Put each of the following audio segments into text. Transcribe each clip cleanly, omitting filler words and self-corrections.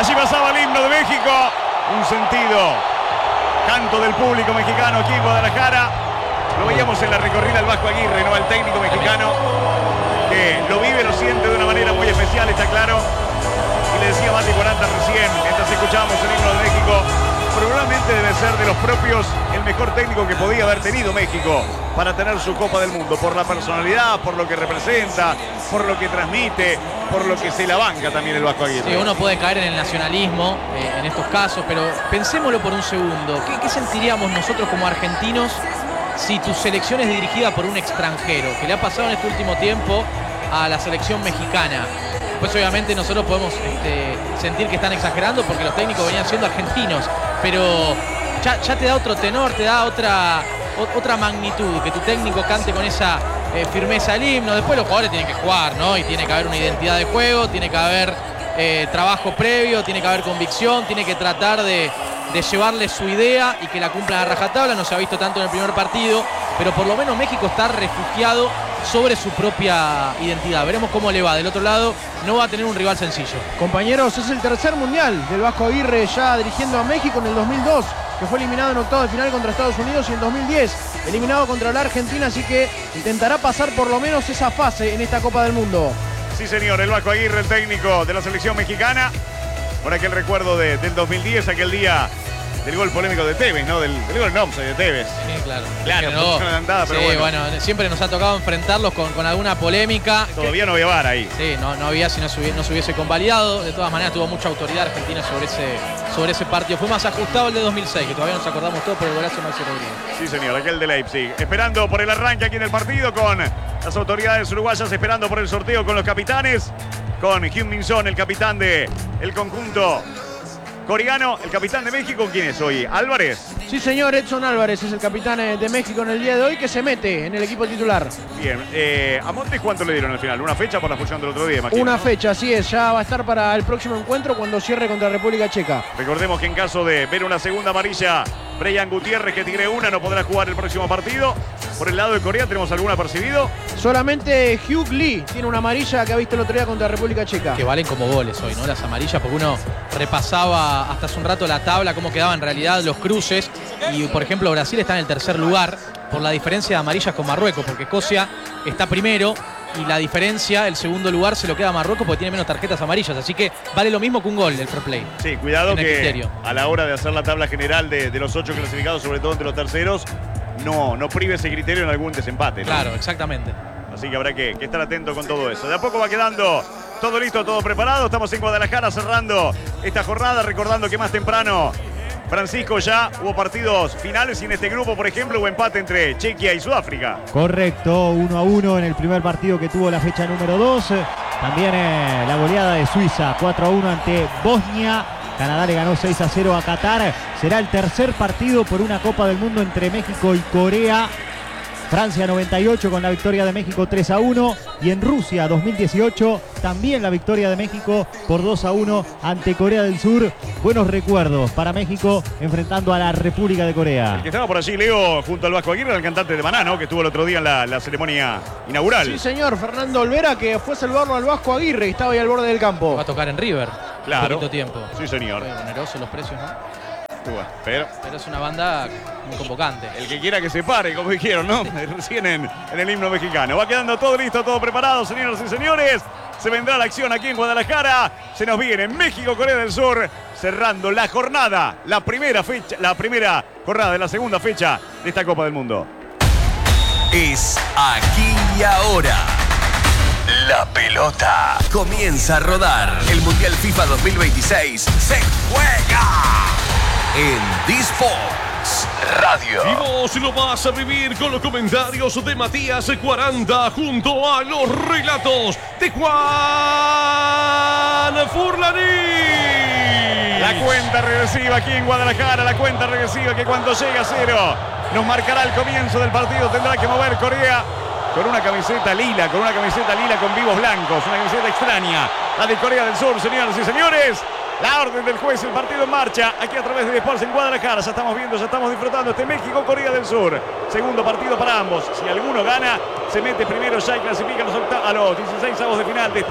Allí pasaba el himno de México. Un sentido. Canto del público mexicano aquí en Guadalajara. Lo veíamos en la recorrida del Vasco Aguirre, ¿no? El técnico mexicano que lo vive, lo siente de una manera muy especial, está claro. Y le decía Mati Coranta recién, mientras escuchábamos el himno de México, probablemente debe ser de los propios el mejor técnico que podía haber tenido México para tener su Copa del Mundo, por la personalidad, por lo que representa, por lo que transmite, por lo que se la banca también el Vasco Aguirre. Sí, uno puede caer en el nacionalismo en estos casos, pero pensémoslo por un segundo. ¿Qué sentiríamos nosotros como argentinos si tu selección es dirigida por un extranjero? Que le ha pasado en este último tiempo a la selección mexicana. Pues obviamente nosotros podemos sentir que están exagerando porque los técnicos venían siendo argentinos, pero ya te da otro tenor, te da otra magnitud, que tu técnico cante con esa firmeza el himno. Después los jugadores tienen que jugar, ¿no? Y tiene que haber una identidad de juego, tiene que haber trabajo previo, tiene que haber convicción, tiene que tratar de llevarle su idea y que la cumplan a rajatabla. No se ha visto tanto en el primer partido, pero por lo menos México está refugiado sobre su propia identidad. Veremos cómo le va. Del otro lado no va a tener un rival sencillo. Compañeros, es el tercer mundial del Vasco Aguirre ya dirigiendo a México en el 2002, que fue eliminado en octavos de final contra Estados Unidos, y en 2010 eliminado contra la Argentina, así que intentará pasar por lo menos esa fase en esta Copa del Mundo. Sí, señor, el Vasco Aguirre, el técnico de la selección mexicana. Por aquel recuerdo del 2010, aquel día del gol polémico de Tevez, ¿no? Del gol no, de Tevez. Sí, claro. Claro, no. Andada, pero sí, bueno, siempre nos ha tocado enfrentarlos con alguna polémica. Todavía no había VAR ahí. Sí, no había si no se hubiese convalidado. De todas maneras, tuvo mucha autoridad Argentina sobre ese partido. Fue más ajustado el de 2006, que todavía nos acordamos todos por el golazo de Maxi Rodríguez. Sí, señor, aquel de Leipzig. Esperando por el arranque aquí en el partido con las autoridades uruguayas, esperando por el sorteo con los capitanes. Con Heung-min Son, el capitán del conjunto coreano. El capitán de México, ¿quién es hoy? ¿Álvarez? Sí, señor, Edson Álvarez es el capitán de México en el día de hoy, que se mete en el equipo titular. Bien, ¿a Montes cuánto le dieron al final? ¿Una fecha por la fusión del otro día, imagino? Una fecha, así es, ya va a estar para el próximo encuentro cuando cierre contra República Checa. Recordemos que en caso de ver una segunda amarilla, Brian Gutiérrez, que tiene una, no podrá jugar el próximo partido. Por el lado de Corea, ¿tenemos alguna percibido? Solamente Hugh Lee tiene una amarilla que ha visto el otro día contra República Checa. Que valen como goles hoy, ¿no? Las amarillas, porque uno repasaba hasta hace un rato la tabla, cómo quedaban en realidad los cruces. Y, por ejemplo, Brasil está en el tercer lugar por la diferencia de amarillas con Marruecos, porque Escocia está primero y la diferencia, el segundo lugar, se lo queda a Marruecos porque tiene menos tarjetas amarillas. Así que vale lo mismo que un gol del fair play. Sí, cuidado que a la hora de hacer la tabla general de los 8 clasificados, sobre todo entre los terceros, no prive ese criterio en algún desempate, ¿no? Claro, exactamente. Así que habrá que estar atento con todo eso. De a poco va quedando todo listo, todo preparado. Estamos en Guadalajara cerrando esta jornada, recordando que más temprano, Francisco, ya hubo partidos finales y en este grupo, por ejemplo, hubo empate entre Chequia y Sudáfrica. Correcto, 1-1 en el primer partido que tuvo la fecha número 2. También la goleada de Suiza, 4-1 ante Bosnia. Canadá le ganó 6-0 a Qatar. Será el tercer partido por una Copa del Mundo entre México y Corea. Francia 98 con la victoria de México 3-1. Y en Rusia 2018 también la victoria de México por 2-1 ante Corea del Sur. Buenos recuerdos para México enfrentando a la República de Corea. El que estaba por allí, Leo, junto al Vasco Aguirre, el cantante de Maná, ¿no? Que estuvo el otro día en la ceremonia inaugural. Sí, señor, Fernando Olvera, que fue a saludarlo al Vasco Aguirre, que estaba ahí al borde del campo. Va a tocar en River. Claro. Un poquito tiempo. Sí, señor. Muy onerosos los precios, ¿no? Pero es una banda muy convocante. El que quiera que se pare, como dijeron, ¿no? Recién en el himno mexicano. Va quedando todo listo, todo preparado, señoras y señores. Se vendrá la acción aquí en Guadalajara. Se nos viene México, Corea del Sur, cerrando la jornada, la primera jornada de la segunda fecha de esta Copa del Mundo. Es aquí y ahora. La pelota comienza a rodar. El Mundial FIFA 2026 se juega en D-Sports Radio. Y vos lo vas a vivir con los comentarios de Matías Cuaranda junto a los relatos de Juan Furlaní. La cuenta regresiva aquí en Guadalajara, la cuenta regresiva que cuando llegue a 0 nos marcará el comienzo del partido. Tendrá que mover Corea con una camiseta lila, con vivos blancos, una camiseta extraña, la de Corea del Sur, señoras y señores. La orden del juez, el partido en marcha, aquí a través de Deportes en Guadalajara. Ya estamos viendo, ya estamos disfrutando este México-Corea del Sur. Segundo partido para ambos. Si alguno gana, se mete primero ya y clasifica a los 16avos de final de esta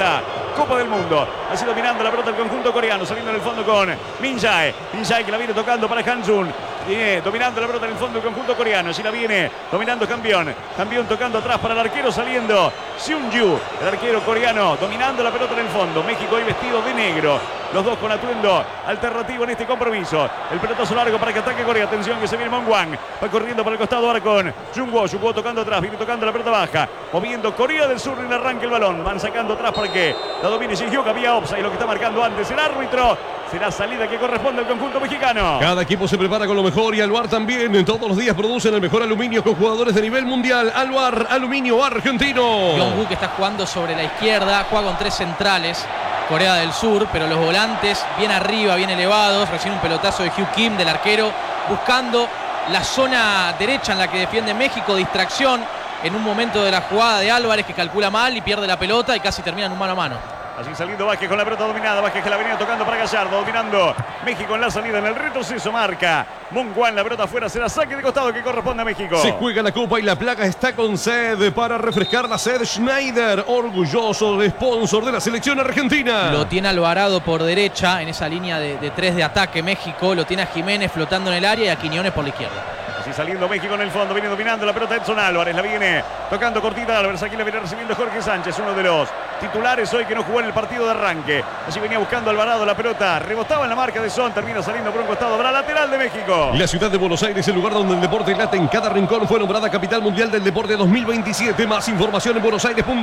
Copa del Mundo. Así dominando la pelota el conjunto coreano, saliendo en el fondo con Min Jae. Min Jae que la viene tocando para Han-Jun. Viene dominando la pelota en el fondo el conjunto coreano. Así la viene dominando Cambión. Cambión tocando atrás para el arquero, saliendo Seung-ju, el arquero coreano, dominando la pelota en el fondo. México hoy vestido de negro. Los dos con atuendo alternativo en este compromiso. El pelotazo largo para que ataque Corea. Atención que se viene Mongwan. Va corriendo para el costado ahora con Jungwoo. Jungwoo tocando atrás. Viene tocando la pelota baja. Moviendo Corea del Sur en el arranque el balón. Van sacando atrás para que la domine Ji-hyuk. Había offside. Lo que está marcando antes el árbitro. Será salida que corresponde al conjunto mexicano. Cada equipo se prepara con lo mejor y Aluar también. Todos los días producen el mejor aluminio con jugadores de nivel mundial. Aluar, aluminio argentino. Jong-woo que está jugando sobre la izquierda, juega con 3 centrales, Corea del Sur, pero los volantes bien arriba, bien elevados. Recibe un pelotazo de Hugh Kim, del arquero, buscando la zona derecha en la que defiende México. Distracción en un momento de la jugada de Álvarez, que calcula mal y pierde la pelota y casi termina en un mano a mano. Así saliendo Vázquez con la pelota dominada. Vázquez que la venía tocando para Gallardo. Dominando México en la salida. En el retroceso marca Mongwan. La pelota afuera. Será saque de costado que corresponde a México. Se juega la copa y la placa está con sed. Para refrescar la sed, Schneider, orgulloso sponsor de la selección argentina. Lo tiene Alvarado por derecha en esa línea de 3 de ataque México. Lo tiene a Jiménez flotando en el área y a Quiñones por la izquierda. Así saliendo México en el fondo, viene dominando la pelota Edson Álvarez, la viene tocando cortita Álvarez, aquí la viene recibiendo Jorge Sánchez, uno de los titulares hoy que no jugó en el partido de arranque. Así venía buscando Alvarado la pelota, rebotaba en la marca de Son, termina saliendo por un costado para la lateral de México. La ciudad de Buenos Aires, el lugar donde el deporte late en cada rincón, fue nombrada Capital Mundial del Deporte 2027. Más información en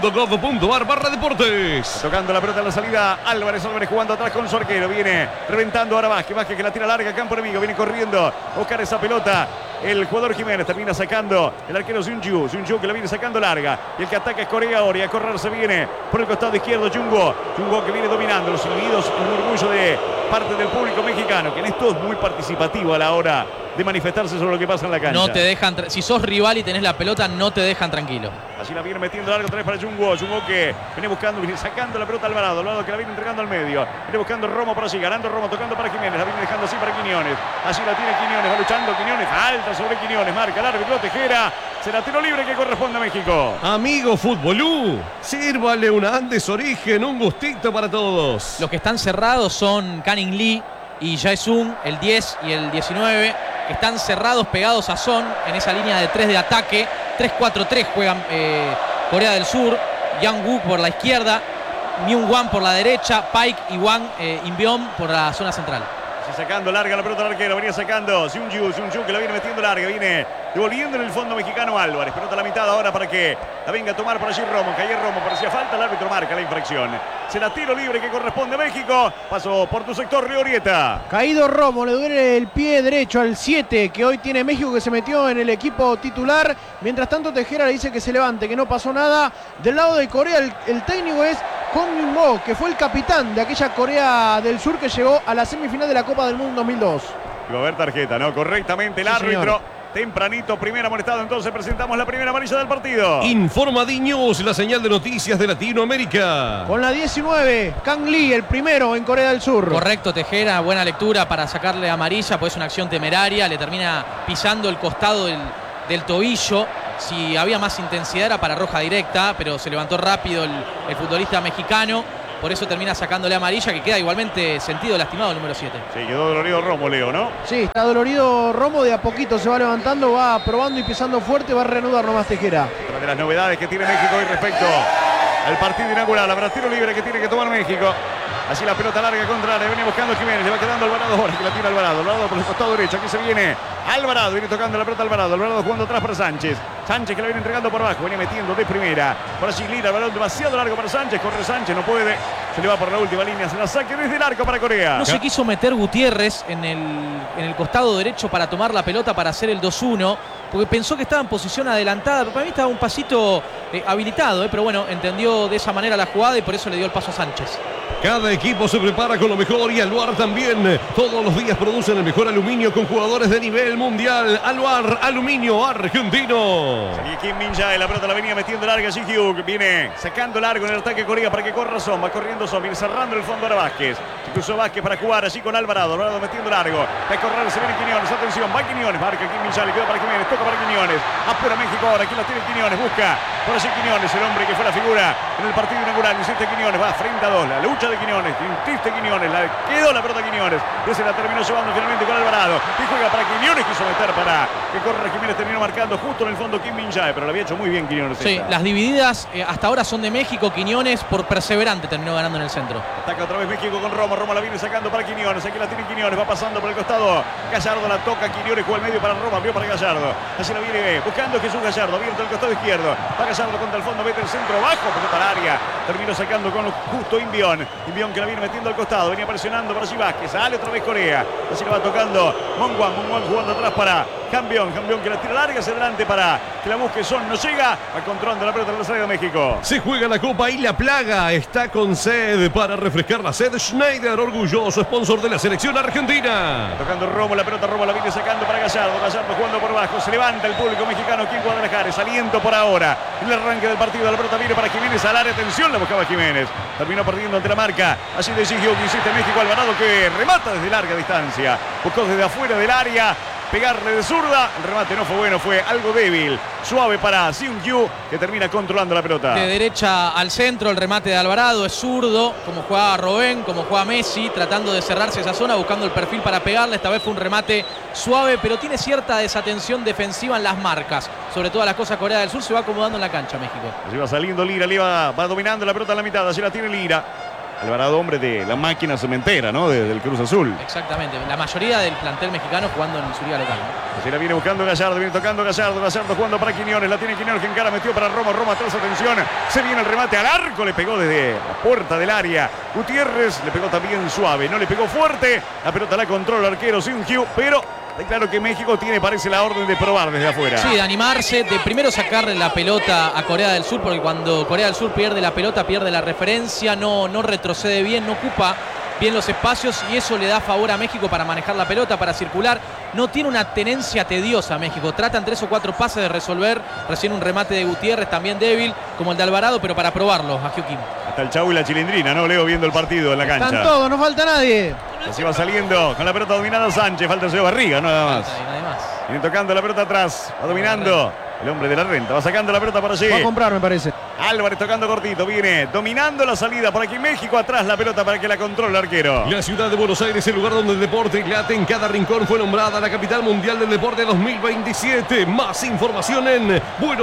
buenosaires.gov.ar/deportes. Tocando la pelota en la salida Álvarez jugando atrás con su arquero, viene reventando ahora Vázquez que la tira larga, campo enemigo, viene corriendo a buscar esa pelota. El jugador Jiménez termina sacando el arquero Seung-ju que la viene sacando larga. Y el que ataca es Corea ahora. Y a correr se viene por el costado izquierdo Jungwoo que viene dominando. Los silbidos, un orgullo de parte del público mexicano, que en esto es muy participativo a la hora de manifestarse sobre lo que pasa en la cancha. No te dejan, si sos rival y tenés la pelota, no te dejan tranquilo. Así la viene metiendo largo otra vez para Jungwoo que viene buscando, viene sacando la pelota a Alvarado que la viene entregando al medio. Viene buscando Romo por allí, ganando Romo, tocando para Jiménez, la viene dejando así para Quiñones. Allí la tiene Quiñones, va luchando Quiñones, alta sobre Quiñones, marca el árbitro Tejera. Será tiro libre que corresponde a México. Amigo Futbolú, sírvale una Andes Origen, un gustito para todos. Los que están cerrados son Canning Lee y Jae-sung, el 10 y el 19, que están cerrados, pegados a Son en esa línea de 3 de ataque. 3-4-3 juegan Corea del Sur. Yang-woo por la izquierda, Myung-wan por la derecha, Paik y Wang Inbyeon por la zona central. Sacando larga la pelota del arquero, venía sacando Seung-ju que la viene metiendo larga, viene devolviendo en el fondo mexicano Álvarez, pelota a la mitad ahora para que la venga a tomar por allí Romo, que ayer Romo parecía falta, el árbitro marca la infracción. Será tiro libre que corresponde a México. Pasó por tu sector, Riorieta. Caído Romo, le duele el pie derecho al 7 que hoy tiene México, que se metió en el equipo titular. Mientras tanto Tejera le dice que se levante, que no pasó nada. Del lado de Corea el técnico es Hong Min-mo, que fue el capitán de aquella Corea del Sur que llegó a la semifinal de la Copa del Mundo 2002. Iba a haber tarjeta, ¿no? Correctamente el Sí, árbitro. señor. Tempranito, primer amonestado, entonces presentamos la primera amarilla del partido. Informa News, la señal de noticias de Latinoamérica. Con la 19, Kang Lee, el primero en Corea del Sur. Correcto, Tejera, buena lectura para sacarle amarilla, pues es una acción temeraria, le termina pisando el costado del tobillo. Si había más intensidad era para roja directa, pero se levantó rápido el futbolista mexicano. Por eso termina sacándole amarilla, que queda igualmente sentido lastimado el número 7. Sí, quedó dolorido Romo, Leo, ¿no? Sí, está dolorido Romo, de a poquito se va levantando, va probando y pisando fuerte, va a reanudar nomás Tejera. Otra de las novedades que tiene México hoy respecto al partido inaugural. Habrá tiro libre que tiene que tomar México. Así la pelota larga contraria, viene buscando Jiménez, le va quedando Alvarado ahora, que la tira Alvarado por el costado derecho, aquí se viene Alvarado, viene tocando la pelota Alvarado jugando atrás para Sánchez, que la viene entregando por abajo, venía metiendo de primera, por allí Lira, el balón demasiado largo para Sánchez, corre Sánchez, no puede, se le va por la última línea, se la saque desde el arco para Corea. No se quiso meter Gutiérrez en el costado derecho para tomar la pelota para hacer el 2-1, porque pensó que estaba en posición adelantada, pero para mí estaba un pasito habilitado, pero bueno, entendió de esa manera la jugada y por eso le dio el paso a Sánchez. Cada equipo se prepara con lo mejor y Aluar también. Todos los días producen el mejor aluminio con jugadores de nivel mundial. Aluar, aluminio argentino. Salía Kim Min-jae, la pelota la venía metiendo larga. Ji-hyuk viene sacando largo en el ataque Corea para que corra Son. Va corriendo Son, viene cerrando el fondo ahora Vázquez. Se cruzó Vázquez para jugar allí con Alvarado. Alvarado metiendo largo. Va a correr, se viene Quiñones. Atención, va Quiñones. Marca Kim Min-jae, le queda para Jiménez. Toca para Quiñones. Apura México ahora. Aquí la tiene Quiñones. Busca por allí Quiñones, el hombre que fue la figura en el partido inaugural. Insiste Quiñones. Va frente a dos. La lucha de Quiñones. Insiste Quiñones. La quedó la pelota Quiñones. Ese la terminó llevando finalmente con Alvarado. Y juega para Quiñones. Quiso meter para que corra Jiménez. Terminó marcando justo en el fondo Kim Min-jae. Pero lo había hecho muy bien Quiñones. Sí, las divididas hasta ahora son de México. Quiñones por perseverante terminó ganando en el centro. Ataca otra vez México con Roma. Roma la viene sacando para Quiñones. Aquí la tiene Quiñones. Va pasando por el costado. Gallardo la toca. Quiñones juega al medio para Roma. Abrió para Gallardo. Así la viene buscando Jesús Gallardo. Abierto el costado izquierdo. Va Gallardo contra el fondo. Mete el centro bajo. Pelota al área. Terminó sacando con justo Inbión. Inbión que la viene metiendo al costado. Venía presionando para Vázquez. Sale otra vez Corea. Así la va tocando Mongwan. Mongwan jugando atrás para Cambión. Cambión que la tira larga hacia adelante para que la busque Son. No llega. Va controlando la pelota en la salida de México. Se juega la Copa y la Plaga está con sed para refrescar la sed. Schneider, orgulloso sponsor de la selección argentina. Tocando Romo, la pelota Romo la viene sacando para Gallardo. Gallardo jugando por bajo. Se levanta el público mexicano aquí en Guadalajara. Es aliento por ahora. El arranque del partido. La pelota viene para Jiménez al área. Atención, la buscaba Jiménez. Terminó perdiendo ante la marca. Allí de Ji-hyuk, insiste México. Alvarado que remata desde larga distancia. Buscó desde afuera del área pegarle de zurda. El remate no fue bueno, fue algo débil. Suave para Seung-yu, que termina controlando la pelota. De derecha al centro, el remate de Alvarado es zurdo, como jugaba Robben, como jugaba Messi, tratando de cerrarse esa zona, buscando el perfil para pegarle. Esta vez fue un remate suave, pero tiene cierta desatención defensiva en las marcas. Sobre todo las cosas Corea del Sur, se va acomodando en la cancha México. Allí va saliendo Lira, va dominando la pelota en la mitad, allí la tiene Lira. Alvarado, hombre de la máquina cementera, ¿no? Del Cruz Azul. Exactamente, la mayoría del plantel mexicano jugando en su liga local, ¿no? Así la viene buscando Gallardo, viene tocando Gallardo jugando para Quiñones, la tiene Quiñones que encara, metió para Roma, Roma atrás, atención, se viene el remate al arco, le pegó desde la puerta del área. Gutiérrez le pegó también suave, no le pegó fuerte, la pelota la controla el arquero Seung-yu, pero claro que México tiene, parece, la orden de probar desde afuera. Sí, de animarse, de primero sacarle la pelota a Corea del Sur, porque cuando Corea del Sur pierde la pelota, pierde la referencia, no retrocede bien, no ocupa bien los espacios y eso le da favor a México para manejar la pelota, para circular. No tiene una tenencia tediosa México. Tratan 3 o 4 pases de resolver. Recién un remate de Gutiérrez también débil, como el de Alvarado, pero para probarlo a Hyuk-Kim. Hasta el Chau y la Chilindrina, ¿no? Leo viendo el partido en la cancha. Están todos, no falta nadie. Así va saliendo con la pelota dominada Sánchez. Falta el señor Barriga, nada más. Viene tocando la pelota atrás. Va dominando el hombre de la renta. Va sacando la pelota para allí. Va a comprar, me parece. Álvarez tocando cortito. Viene dominando la salida por aquí México. Atrás la pelota para que la controle el arquero. La ciudad de Buenos Aires, el lugar donde el deporte late en cada rincón, fue nombrada la capital mundial del deporte 2027. Más información en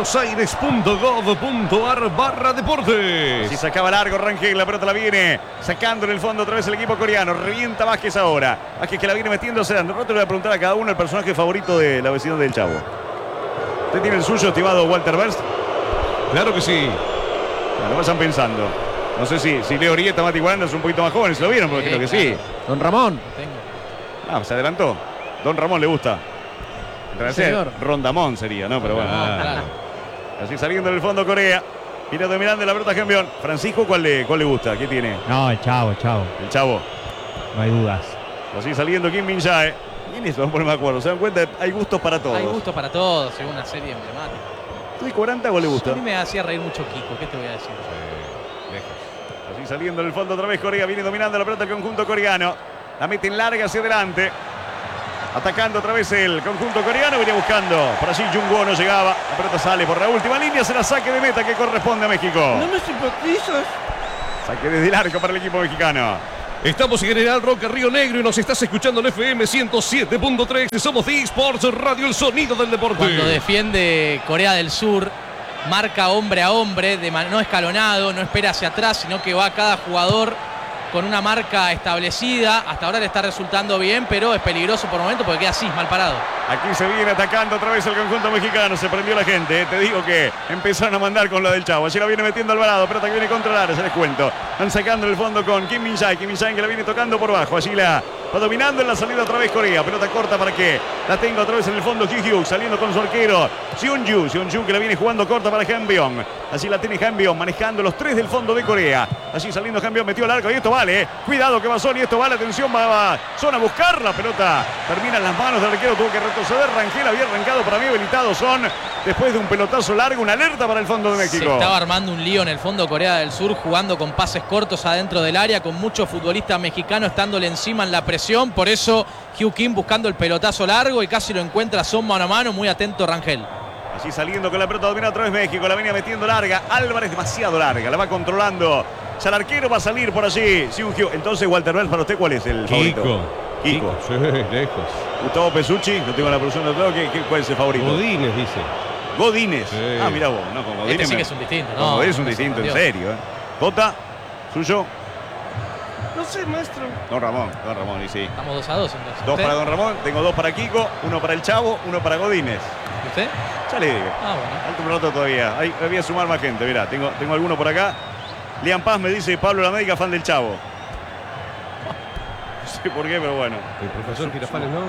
buenosaires.gov.ar/deportes. Si sacaba largo Rangel, la pelota la viene sacando en el fondo otra vez el equipo coreano. Revienta Vázquez ahora. Vázquez que la viene metiendo hacia adelante. No te voy a preguntar a cada uno el personaje favorito de la vecindad del Chavo. ¿Usted tiene el suyo, estimado Walter Berst? Claro que sí. Bueno, vayan pensando. No sé si Leo Orieta, Mati Guaranda son un poquito más jóvenes, ¿lo vieron? Porque creo que sí. Don Ramón. Se adelantó. Don Ramón le gusta. Señor. Rondamón sería, ¿no? Pero bueno. Claro. Así saliendo en el fondo Corea. Viene dominando la pelota campeón. Francisco, ¿cuál le gusta? ¿Qué tiene? No, el Chavo. El Chavo. No hay dudas. Así saliendo Kim Min-jae. ¿Quién es? Vamos a poner de acuerdo. ¿Se dan cuenta? Hay gustos para todos. Hay gustos para todos, según una serie emblemática. ¿Tú y 40 o le gusta? A mí me hacía reír mucho Kiko, ¿qué te voy a decir? Así saliendo en el fondo otra vez Corea. Viene dominando la pelota el conjunto coreano. La mete en larga hacia adelante. Atacando otra vez el conjunto coreano. Venía buscando. Por allí Jung-woo no llegaba. La pelota sale por la última línea. Será saque de meta que corresponde a México. No me simpatizas. Saque desde el arco para el equipo mexicano. Estamos en General Roca, Río Negro, y nos estás escuchando en FM 107.3. Somos de eSports Radio, el sonido del deporte. Cuando defiende Corea del Sur, marca hombre a hombre, no escalonado, no espera hacia atrás, sino que va cada jugador con una marca establecida. Hasta ahora le está resultando bien, pero es peligroso por momentos porque queda así, mal parado. Aquí se viene atacando otra vez el conjunto mexicano. Se prendió la gente. Te digo que empezaron a mandar con la del Chavo. Allí la viene metiendo Alvarado. Pelota que viene contra el área. Se les cuento. Van sacando en el fondo con Kim Min-jae. Kim Min-jae que la viene tocando por bajo. Allí la va dominando en la salida otra vez Corea. Pelota corta para que la tenga otra vez en el fondo Hyuk. Saliendo con su arquero Seonju. Seonju que la viene jugando corta para Han-byong. Allí la tiene Han-byong manejando los tres del fondo de Corea. Allí saliendo Han-byong, metió el arco y esto vale. Cuidado que va Son y esto vale. Atención, va Son a buscar la pelota. Termina en las manos del arquero. Tuvo que retroceder. Rangel había arrancado para mí habilitado Son. Después de un pelotazo largo, una alerta para el fondo de México. Se estaba armando un lío en el fondo Corea del Sur, jugando con pases cortos adentro del área, con muchos futbolistas mexicanos estándole encima en la presión. Por eso Hyuk Kim buscando el pelotazo largo y casi lo encuentra Son mano a mano. Muy atento Rangel. Así saliendo con la pelota, domina otra vez México. La venía metiendo larga. Álvarez demasiado larga. La va controlando. Ya el arquero va a salir por allí. Seonju. Entonces, Walter Bell, para usted, ¿cuál es el favorito? Kiko. Sí, lejos. Gustavo Pesucci. No tengo la producción de todo. ¿Cuál es el favorito? Godínez, dice. Godínez. Sí. Ah, mira vos. No, con Godínez. Este sí que es un distinto, Con ¿no? Godínez es un distinto, en serio. Jota, suyo. No sé, maestro. Don Ramón, y sí. Estamos 2-2 entonces. 2 ¿Usted? para Don Ramón, tengo 2 para Kiko, 1 para el Chavo, 1 para Godínez. ¿Y usted? Ya le digo. Ah, bueno. Alto un rato todavía. Ahí voy a sumar más gente, mirá, tengo alguno por acá. Lian Paz me dice Pablo La Médica, fan del Chavo. No sé por qué, pero bueno. El profesor Girafales, ¿no?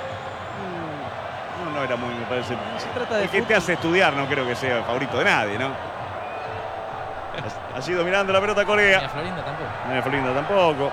No era muy, me parece. Se trata de El que te hace estudiar no creo que sea favorito de nadie, ¿no? Así dominando la pelota Ni a Corea. Florinda tampoco. No, Florinda tampoco.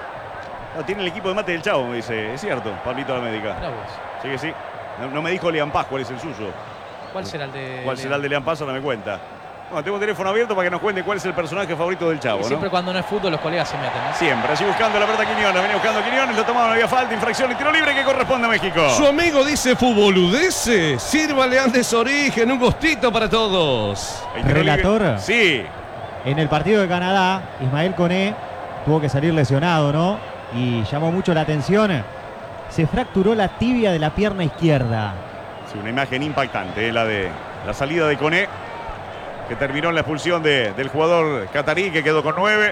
No, tiene el equipo de mate del Chavo, me dice. Es cierto, Pablito La Médica. Mirá vos. Sí que sí. No me dijo Lian Paz cuál es el suyo. ¿Cuál será el de...? ¿Cuál será el de Lian Paz? Ahora me cuenta. Bueno, tengo un teléfono abierto para que nos cuente cuál es el personaje favorito del Chavo, Y ¿no? siempre cuando no es fútbol los colegas se meten, ¿no? Siempre, así buscando la pelota Quiñones. Venía buscando Quiñones, lo tomaban, no había falta, infracción y tiro libre que corresponde a México. Su amigo dice futboludece. Sírvale antes origen, un gustito para todos. El tiro libre- Relator. Sí. En el partido de Canadá, Ismael Koné tuvo que salir lesionado, ¿no? Y llamó mucho la atención. Se fracturó la tibia de la pierna izquierda. Sí, una imagen impactante, la de la salida de Koné, que terminó en la expulsión del jugador catarí, que quedó con 9.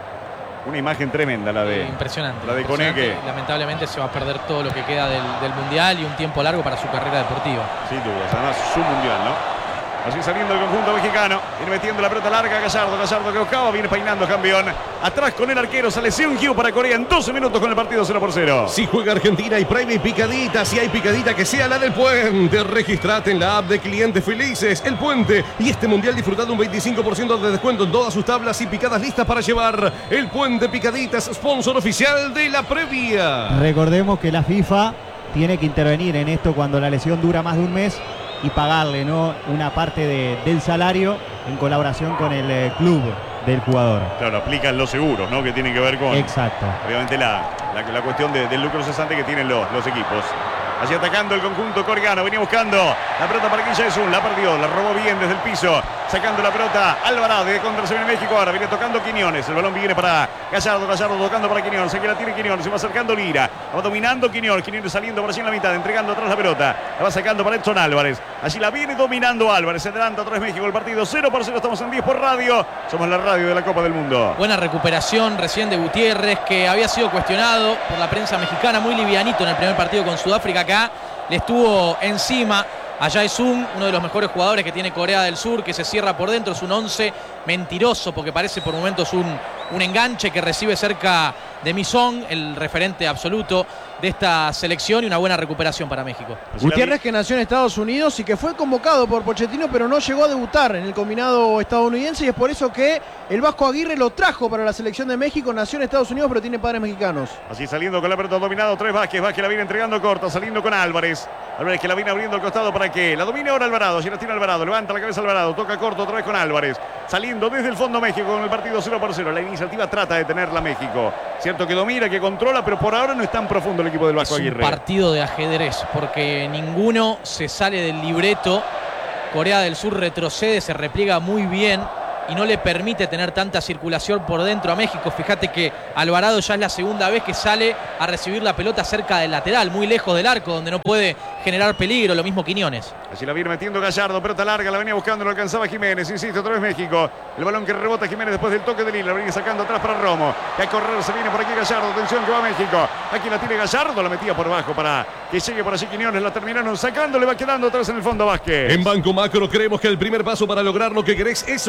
Una imagen tremenda la de... Impresionante. la de Koné impresionante. Lamentablemente se va a perder todo lo que queda del Mundial y un tiempo largo para su carrera deportiva. Sin dudas, además su mundial, ¿no? Así saliendo el conjunto mexicano, viene metiendo la pelota larga, Gallardo que buscaba, viene peinando campeón. Atrás con el arquero, sale Seonju para Corea en 12 minutos con el partido 0-0. Si juega Argentina hay premio y picadita. Si hay picadita, que sea la del Puente. Registrate en la app de Clientes Felices. El Puente. Y este mundial disfrutando un 25% de descuento en todas sus tablas y picadas listas para llevar. El Puente Picaditas, sponsor oficial de la previa. Recordemos que la FIFA tiene que intervenir en esto cuando la lesión dura más de un mes y pagarle, ¿no?, una parte del salario en colaboración con el club del jugador. Claro, aplican los seguros, ¿no? Que tienen que ver con, Exacto. obviamente, la cuestión del lucro cesante que tienen los equipos. Allí atacando el conjunto coreano, venía buscando la pelota para Kim Jae-sun, la perdió, la robó bien desde el piso, sacando la pelota Alvarado, de contra se viene México, ahora viene tocando Quiñones, el balón viene para Gallardo tocando para Quiñones, aquí la tiene Quiñones, se va acercando Lira, va dominando Quiñones saliendo por allí en la mitad, entregando atrás la pelota, la va sacando para Edson Álvarez, allí la viene dominando Álvarez, se adelanta otra vez México, el partido 0-0, estamos en 10 por radio, somos la radio de la Copa del Mundo. Buena recuperación recién de Gutiérrez, que había sido cuestionado por la prensa mexicana, muy livianito en el primer partido con Sudáfrica acá. Le estuvo encima a Jae-sung, uno de los mejores jugadores que tiene Corea del Sur, que se cierra por dentro. Es un 11 mentiroso porque parece por momentos un enganche que recibe cerca de Mi-song, el referente absoluto de esta selección, y una buena recuperación para México. Gutiérrez, que nació en Estados Unidos y que fue convocado por Pochettino, pero no llegó a debutar en el combinado estadounidense, y es por eso que el Vasco Aguirre lo trajo para la selección de México. Nació en Estados Unidos, pero tiene padres mexicanos. Así saliendo con la pelota dominado, tres Vázquez la viene entregando corta, saliendo con Álvarez que la viene abriendo al costado para que la domine ahora Alvarado, allí la tiene Alvarado, levanta la cabeza Alvarado, toca corto otra vez con Álvarez, saliendo desde el fondo México con el partido 0-0, la iniciativa trata de tenerla México, cierto que domina, que controla, pero por ahora no es tan profundo el equipo del Vasco Aguirre. Es un partido de ajedrez, porque ninguno se sale del libreto. Corea del Sur retrocede, se repliega muy bien y no le permite tener tanta circulación por dentro a México. Fíjate que Alvarado ya es la segunda vez que sale a recibir la pelota cerca del lateral, muy lejos del arco, donde no puede generar peligro, lo mismo Quiñones. Allí la viene metiendo Gallardo, pelota larga, la venía buscando, no alcanzaba Jiménez, insiste, otra vez México. El balón que rebota Jiménez después del toque de Lila, la viene sacando atrás para Romo. Que a correr se viene por aquí Gallardo, atención que va México. Aquí la tiene Gallardo, la metía por abajo para que llegue por allí Quiñones, la terminaron sacando, le va quedando atrás en el fondo Vázquez. En Banco Macro creemos que el primer paso para lograr lo que querés es soñar en grande.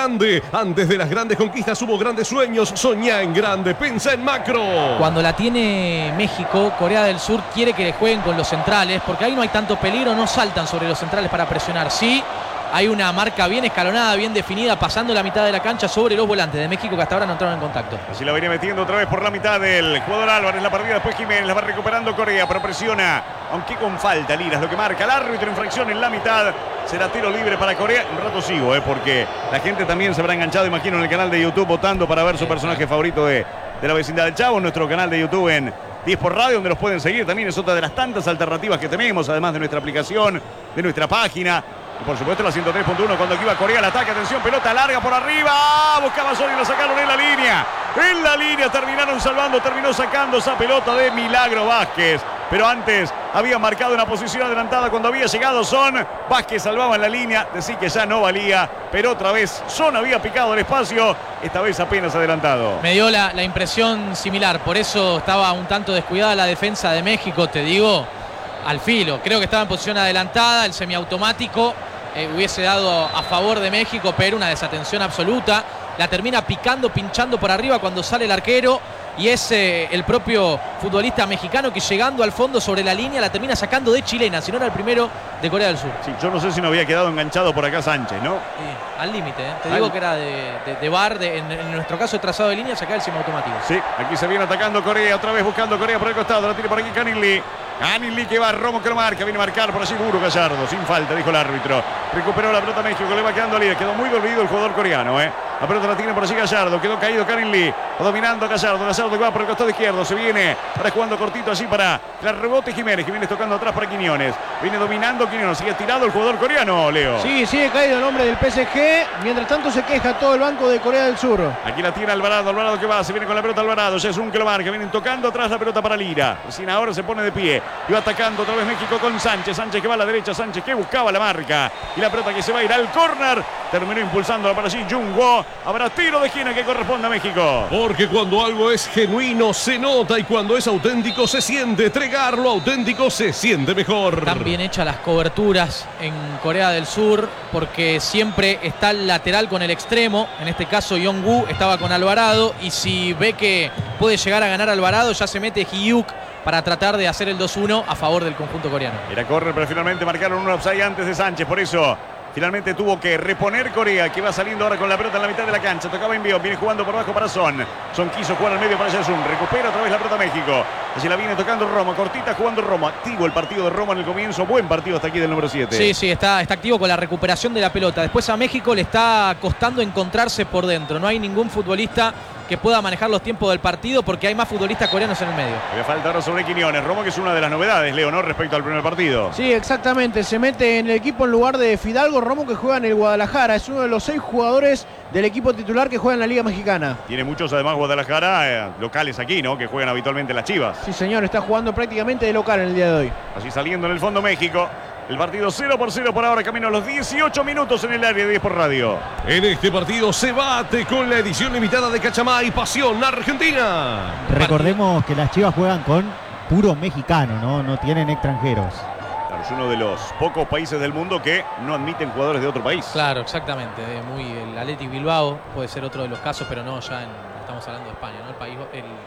grande. Antes de las grandes conquistas hubo grandes sueños. Soñá en grande, pensá en macro. Cuando la tiene México, Corea del Sur quiere que le jueguen con los centrales, porque ahí no hay tanto peligro, no saltan sobre los centrales para presionar. Sí, hay una marca bien escalonada, bien definida, pasando la mitad de la cancha sobre los volantes de México que hasta ahora no entraron en contacto. Así la venía metiendo otra vez por la mitad del jugador Álvarez. La partida después Jiménez, la va recuperando Corea, pero presiona, aunque con falta. Liras, lo que marca el árbitro, infracción en la mitad. Será tiro libre para Corea. Un rato sigo, porque la gente también se habrá enganchado, imagino, en el canal de YouTube votando para ver su personaje favorito de la vecindad del Chavo. Nuestro canal de YouTube en 10 por Radio, donde nos pueden seguir. También es otra de las tantas alternativas que tenemos, además de nuestra aplicación, de nuestra página. Y por supuesto la 103.1 cuando aquí va Corea al ataque. Atención, pelota larga por arriba. Buscaba Sony, lo sacaron en la línea. En la línea terminaron salvando, terminó sacando esa pelota de Milagro Vázquez. Pero antes había marcado una posición adelantada cuando había llegado Son. Vázquez salvaba en la línea, decía que ya no valía. Pero otra vez Son había picado el espacio, esta vez apenas adelantado. Me dio la impresión similar, por eso estaba un tanto descuidada la defensa de México, te digo, al filo. Creo que estaba en posición adelantada, el semiautomático hubiese dado a favor de México, pero una desatención absoluta. La termina picando, pinchando por arriba cuando sale el arquero. Y es el propio futbolista mexicano que llegando al fondo sobre la línea la termina sacando de chilena, si no era el primero de Corea del Sur. Sí, yo no sé si no había quedado enganchado por acá Sánchez, ¿no? Sí, al límite, Te digo que era de VAR, en nuestro caso de trazado de línea, sacar el semiautomático. Sí, aquí se viene atacando Corea, otra vez buscando Corea por el costado, la tiene por aquí Canin Lee. Canin Lee que va, Romo que lo marca, viene a marcar por allí duro Gallardo, sin falta, dijo el árbitro. Recuperó la pelota México, le va quedando líder, quedó muy dormido el jugador coreano, La pelota la tiene por allí Gallardo, quedó caído Canin Lee, dominando Gallardo que va por el costado izquierdo, se viene, ahora jugando cortito allí para el rebote Jiménez tocando atrás para Quiñones, viene dominando Quiñones, sigue tirado el jugador coreano, Leo. Sí, sigue caído el hombre del PSG, mientras tanto se queja todo el banco de Corea del Sur. Aquí la tiene Alvarado que va, se viene con la pelota Alvarado, ya es un que lo marca, vienen tocando atrás la pelota para Lira, recién ahora se pone de pie, y va atacando otra vez México con Sánchez, Sánchez que va a la derecha, Sánchez que buscaba la marca, y la pelota que se va a ir al córner, terminó impulsándola para allí Jungwoo, habrá tiro de esquina que corresponde a México. Porque cuando algo es genuino se nota y cuando es auténtico se siente. Entregar lo auténtico se siente mejor. Están bien hechas las coberturas en Corea del Sur porque siempre está el lateral con el extremo. En este caso Jungwoo estaba con Alvarado y si ve que puede llegar a ganar Alvarado ya se mete Hyuk para tratar de hacer el 2-1 a favor del conjunto coreano. Era córner, pero finalmente marcaron un offside antes de Sánchez, por eso finalmente tuvo que reponer Corea, que va saliendo ahora con la pelota en la mitad de la cancha. Tocaba Invión, viene jugando por abajo para Son. Son quiso jugar al medio para Yasun. Recupera otra vez la pelota México. Así la viene tocando Romo, cortita jugando Romo. Activo el partido de Romo en el comienzo. Buen partido hasta aquí del número 7. Sí, está activo con la recuperación de la pelota. Después a México le está costando encontrarse por dentro. No hay ningún futbolista que pueda manejar los tiempos del partido porque hay más futbolistas coreanos en el medio. Le falta ahora sobre Quiñones. Romo que es una de las novedades, Leo, ¿no? Respecto al primer partido. Sí, exactamente. Se mete en el equipo en lugar de Fidalgo. Romo que juega en el Guadalajara. Es uno de los 6 jugadores del equipo titular que juega en la Liga Mexicana. Tiene muchos además Guadalajara locales aquí, ¿no? Que juegan habitualmente las Chivas. Sí, señor. Está jugando prácticamente de local en el día de hoy. Así saliendo en el fondo México. El partido 0-0 por ahora, camino a los 18 minutos en el área de 10 por Radio. En este partido se bate con la edición limitada de Cachamay, Pasión Argentina. Recordemos que las Chivas juegan con puro mexicano, no tienen extranjeros. Claro, es uno de los pocos países del mundo que no admiten jugadores de otro país. Claro, exactamente. El Athletic Bilbao puede ser otro de los casos, pero no, estamos hablando de España, ¿no? El país,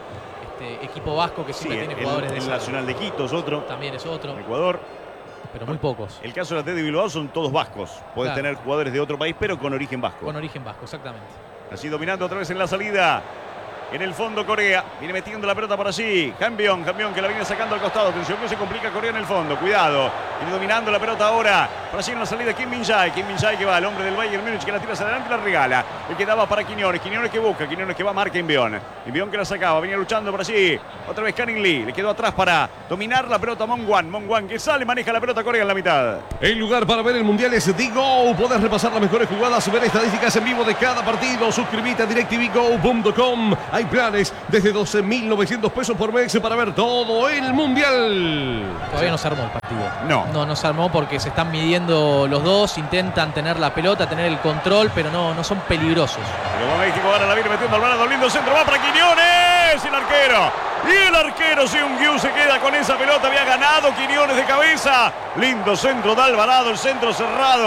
equipo vasco que siempre tiene jugadores de el Nacional de Quito es otro. También es otro. Ecuador. Pero muy pocos. El caso de la T de Bilbao son todos vascos. Puedes tener jugadores de otro país, pero con origen vasco. Con origen vasco, exactamente. Así dominando otra vez en la salida. En el fondo Corea, viene metiendo la pelota por allí. Cambión que la viene sacando al costado. Atención que se complica Corea en el fondo. Cuidado. Viene dominando la pelota ahora. Por allí en la salida Kim Min-jae. Kim Min-jae que va, el hombre del Bayern Múnich que la tira hacia adelante y la regala. El que daba para Quiñones. Quiñones que busca. Quiñones que va, marca Invión. Invión que la sacaba. Venía luchando por allí. Otra vez Canin Lee. Le quedó atrás para dominar la pelota Mongwan. Mongwan que sale, maneja la pelota Corea en la mitad. El lugar para ver el Mundial es Digo. Podés repasar las mejores jugadas, ver estadísticas en vivo de cada partido. Suscribite a DirecTVGo.com. Hay planes desde 12.900 pesos por mes para ver todo el Mundial. Todavía no se armó el partido. No se armó porque se están midiendo los dos, intentan tener la pelota, tener el control, pero no son peligrosos. Pero va México, ahora la viene metiendo Alvarado, lindo centro, va para Quiñones, y el arquero. Y el arquero Seung-Gyu se queda con esa pelota, había ganado Quiñones de cabeza. Lindo centro de Alvarado, el centro cerrado.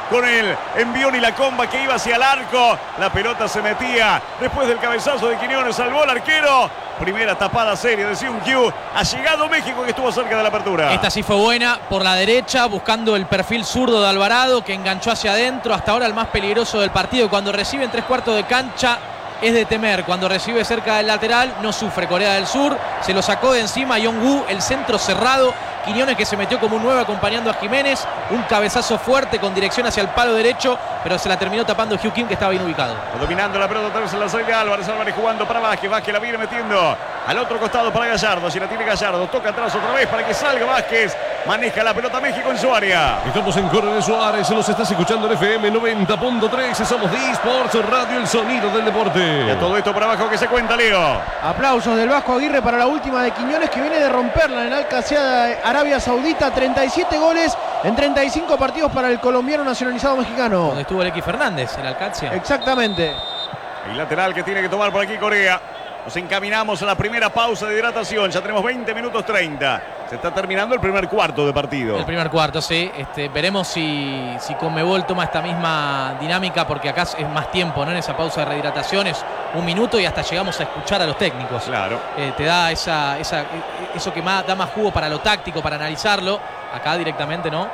con el envión y la comba que iba hacia el arco. La pelota se metía después del cabezazo de Quiñones, salvó al arquero. Primera tapada seria de Seung-Kyu. Ha llegado México, que estuvo cerca de la apertura. Esta sí fue buena por la derecha, buscando el perfil zurdo de Alvarado, que enganchó hacia adentro. Hasta ahora el más peligroso del partido. Cuando recibe en 3/4 de cancha es de temer. Cuando recibe cerca del lateral no sufre Corea del Sur. Se lo sacó de encima Yong-woo, el centro cerrado. Quiñones, que se metió como un 9 acompañando a Jiménez. Un cabezazo fuerte con dirección hacia el palo derecho, pero se la terminó tapando Hugh Kim, que estaba bien ubicado. Dominando la pelota otra vez en la salida de Álvarez. Álvarez jugando para Vázquez. Vázquez la viene metiendo al otro costado para Gallardo. Si la tiene Gallardo, toca atrás otra vez para que salga Vázquez. Maneja la pelota México en su área. Estamos en Coronel Suárez, los estás escuchando en FM 90.3. Somos D-Sports Radio, el sonido del deporte. Y a todo esto para abajo que se cuenta, Leo. Aplausos del Vasco Aguirre para la última de Quiñones, que viene de romperla en Al-Qassia, Arabia Saudita. 37 goles en 35 partidos para el colombiano nacionalizado mexicano. Donde estuvo el X Fernández, el Al-Qassia. Exactamente. El lateral que tiene que tomar por aquí Corea. Nos encaminamos a la primera pausa de hidratación. Ya tenemos 20 minutos 30. Se está terminando el primer cuarto de partido. El primer cuarto, sí. Veremos si Conmebol toma esta misma dinámica, porque acá es más tiempo, ¿no? En esa pausa de rehidratación es 1 minuto y hasta llegamos a escuchar a los técnicos. Claro. Te da eso que da más jugo para lo táctico, para analizarlo. Acá directamente no.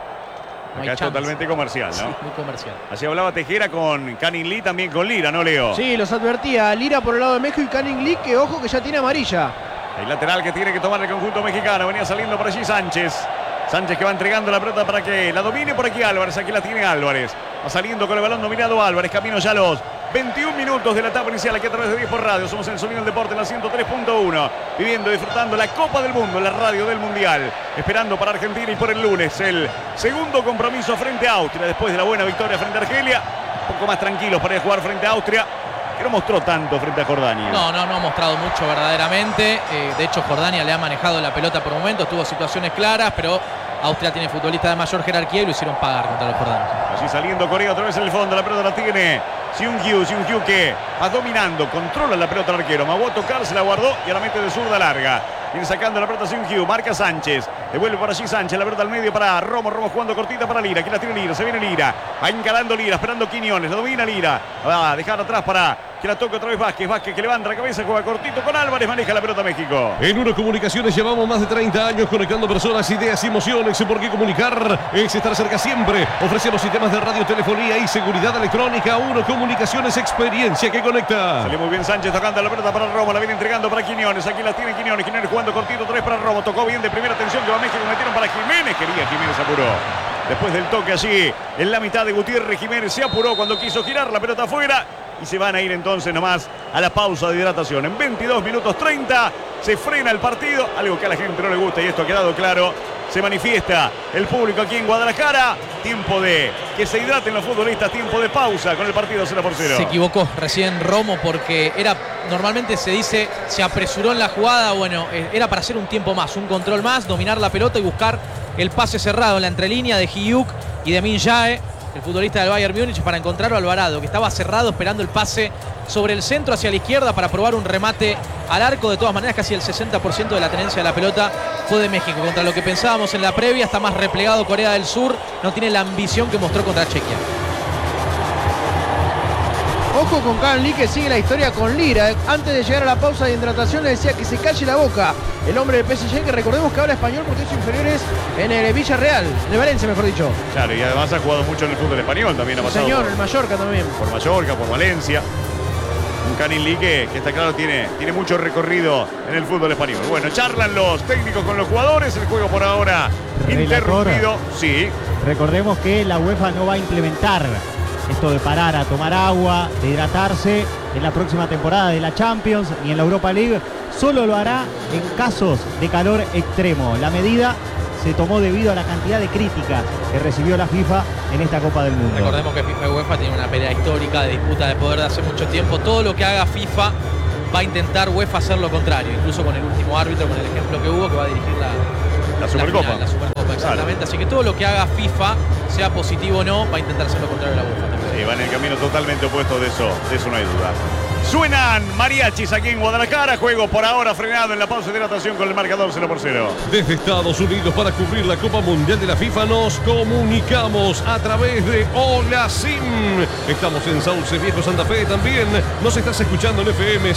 Acá es totalmente comercial, ¿no? Sí, muy comercial. Así hablaba Tejera con Canning Lee, también con Lira, ¿no, Leo? Sí, los advertía. Lira por el lado de México y Canning Lee, que ojo que ya tiene amarilla. El lateral que tiene que tomar el conjunto mexicano. Venía saliendo por allí Sánchez. Sánchez que va entregando la pelota para que la domine por aquí Álvarez. Aquí la tiene Álvarez. Va saliendo con el balón dominado Álvarez. Camino ya los 21 minutos de la etapa inicial aquí a través de 10 por radio. Somos el sonido del deporte en la 103.1. Viviendo, disfrutando la Copa del Mundo en la radio del Mundial. Esperando para Argentina y por el lunes el segundo compromiso frente a Austria. Después de la buena victoria frente a Argelia. Un poco más tranquilos para ir a jugar frente a Austria, que no mostró tanto frente a Jordania. No ha mostrado mucho verdaderamente. De hecho, Jordania le ha manejado la pelota por momentos, tuvo situaciones claras, pero Austria tiene futbolistas de mayor jerarquía y lo hicieron pagar contra los jordanos. Así saliendo Corea otra vez en el fondo, la pelota la tiene Seung-Kyu que va dominando, controla la pelota al arquero. Amagó a tocar, se la guardó y ahora mete de zurda larga. Viene sacando la pelota Seung-Kyu, marca Sánchez. Devuelve por allí Sánchez, la pelota al medio para Romo. Romo jugando cortita para Lira. Aquí la tiene Lira, se viene Lira. Va encarando Lira, esperando Quiñones. La domina Lira. Va a dejar atrás para que la toque otra vez Vázquez. Vázquez que levanta la cabeza, juega cortito con Álvarez. Maneja la pelota México. En Uno Comunicaciones llevamos más de 30 años conectando personas, ideas y emociones. Porque comunicar es estar cerca siempre. Ofrecemos sistemas de radiotelefonía y seguridad electrónica. Uno Comunicaciones, experiencia que conecta. Salió muy bien Sánchez tocando la pelota para Romo. La viene entregando para Quiñones. Aquí la tiene Quiñones. Quiñones jugando cortito otra vez para Romo. Tocó bien de primera atención que va México. Metieron para Jiménez. Quería Jiménez, apuró. Después del toque allí en la mitad de Gutiérrez, Jiménez se apuró cuando quiso girar la pelota afuera. Y se van a ir entonces nomás a la pausa de hidratación. En 22 minutos 30 se frena el partido. Algo que a la gente no le gusta y esto ha quedado claro. Se manifiesta el público aquí en Guadalajara. Tiempo de que se hidraten los futbolistas. Tiempo de pausa con el partido 0-0. Se equivocó recién Romo, porque normalmente se dice, se apresuró en la jugada. Bueno, era para hacer un tiempo más, un control más, dominar la pelota y buscar el pase cerrado en la entrelínea de Hyuk y de Min Jae, el futbolista del Bayern Múnich, para encontrar a Alvarado, que estaba cerrado esperando el pase sobre el centro hacia la izquierda para probar un remate al arco. De todas maneras, casi el 60% de la tenencia de la pelota fue de México. Contra lo que pensábamos en la previa, está más replegado Corea del Sur, no tiene la ambición que mostró contra Chequia. Ojo con Canning Lee, que sigue la historia con Lira. Antes de llegar a la pausa de hidratación le decía que se calle la boca el hombre del PSG, que recordemos que habla español porque es inferiores en el Villarreal, en el Valencia mejor dicho. Claro, y además ha jugado mucho en el fútbol español, también ha pasado. Señor, el Mallorca también. Por Mallorca, por Valencia. Un Canning Lee que está claro, tiene mucho recorrido en el fútbol español. Bueno, charlan los técnicos con los jugadores. El juego por ahora interrumpido. Sí. Recordemos que la UEFA no va a implementar esto de parar a tomar agua, de hidratarse en la próxima temporada de la Champions ni en la Europa League. Solo lo hará en casos de calor extremo. La medida se tomó debido a la cantidad de críticas que recibió la FIFA en esta Copa del Mundo. Recordemos que FIFA y UEFA tienen una pelea histórica de disputa de poder de hace mucho tiempo. Todo lo que haga FIFA va a intentar UEFA hacer lo contrario, incluso con el último árbitro, con el ejemplo que hubo, que va a dirigir la Supercopa. Final, la Supercopa, exactamente. Claro. Así que todo lo que haga FIFA, sea positivo o no, va a intentar hacer lo contrario de la UEFA. Sí, va en el camino totalmente opuesto, de eso no hay duda. Suenan mariachis aquí en Guadalajara. Juego por ahora frenado en la pausa de hidratación con el marcador 0-0. Desde Estados Unidos para cubrir la Copa Mundial de la FIFA nos comunicamos a través de Hola Sim. Estamos en Sauce Viejo, Santa Fe también. Nos estás escuchando en FM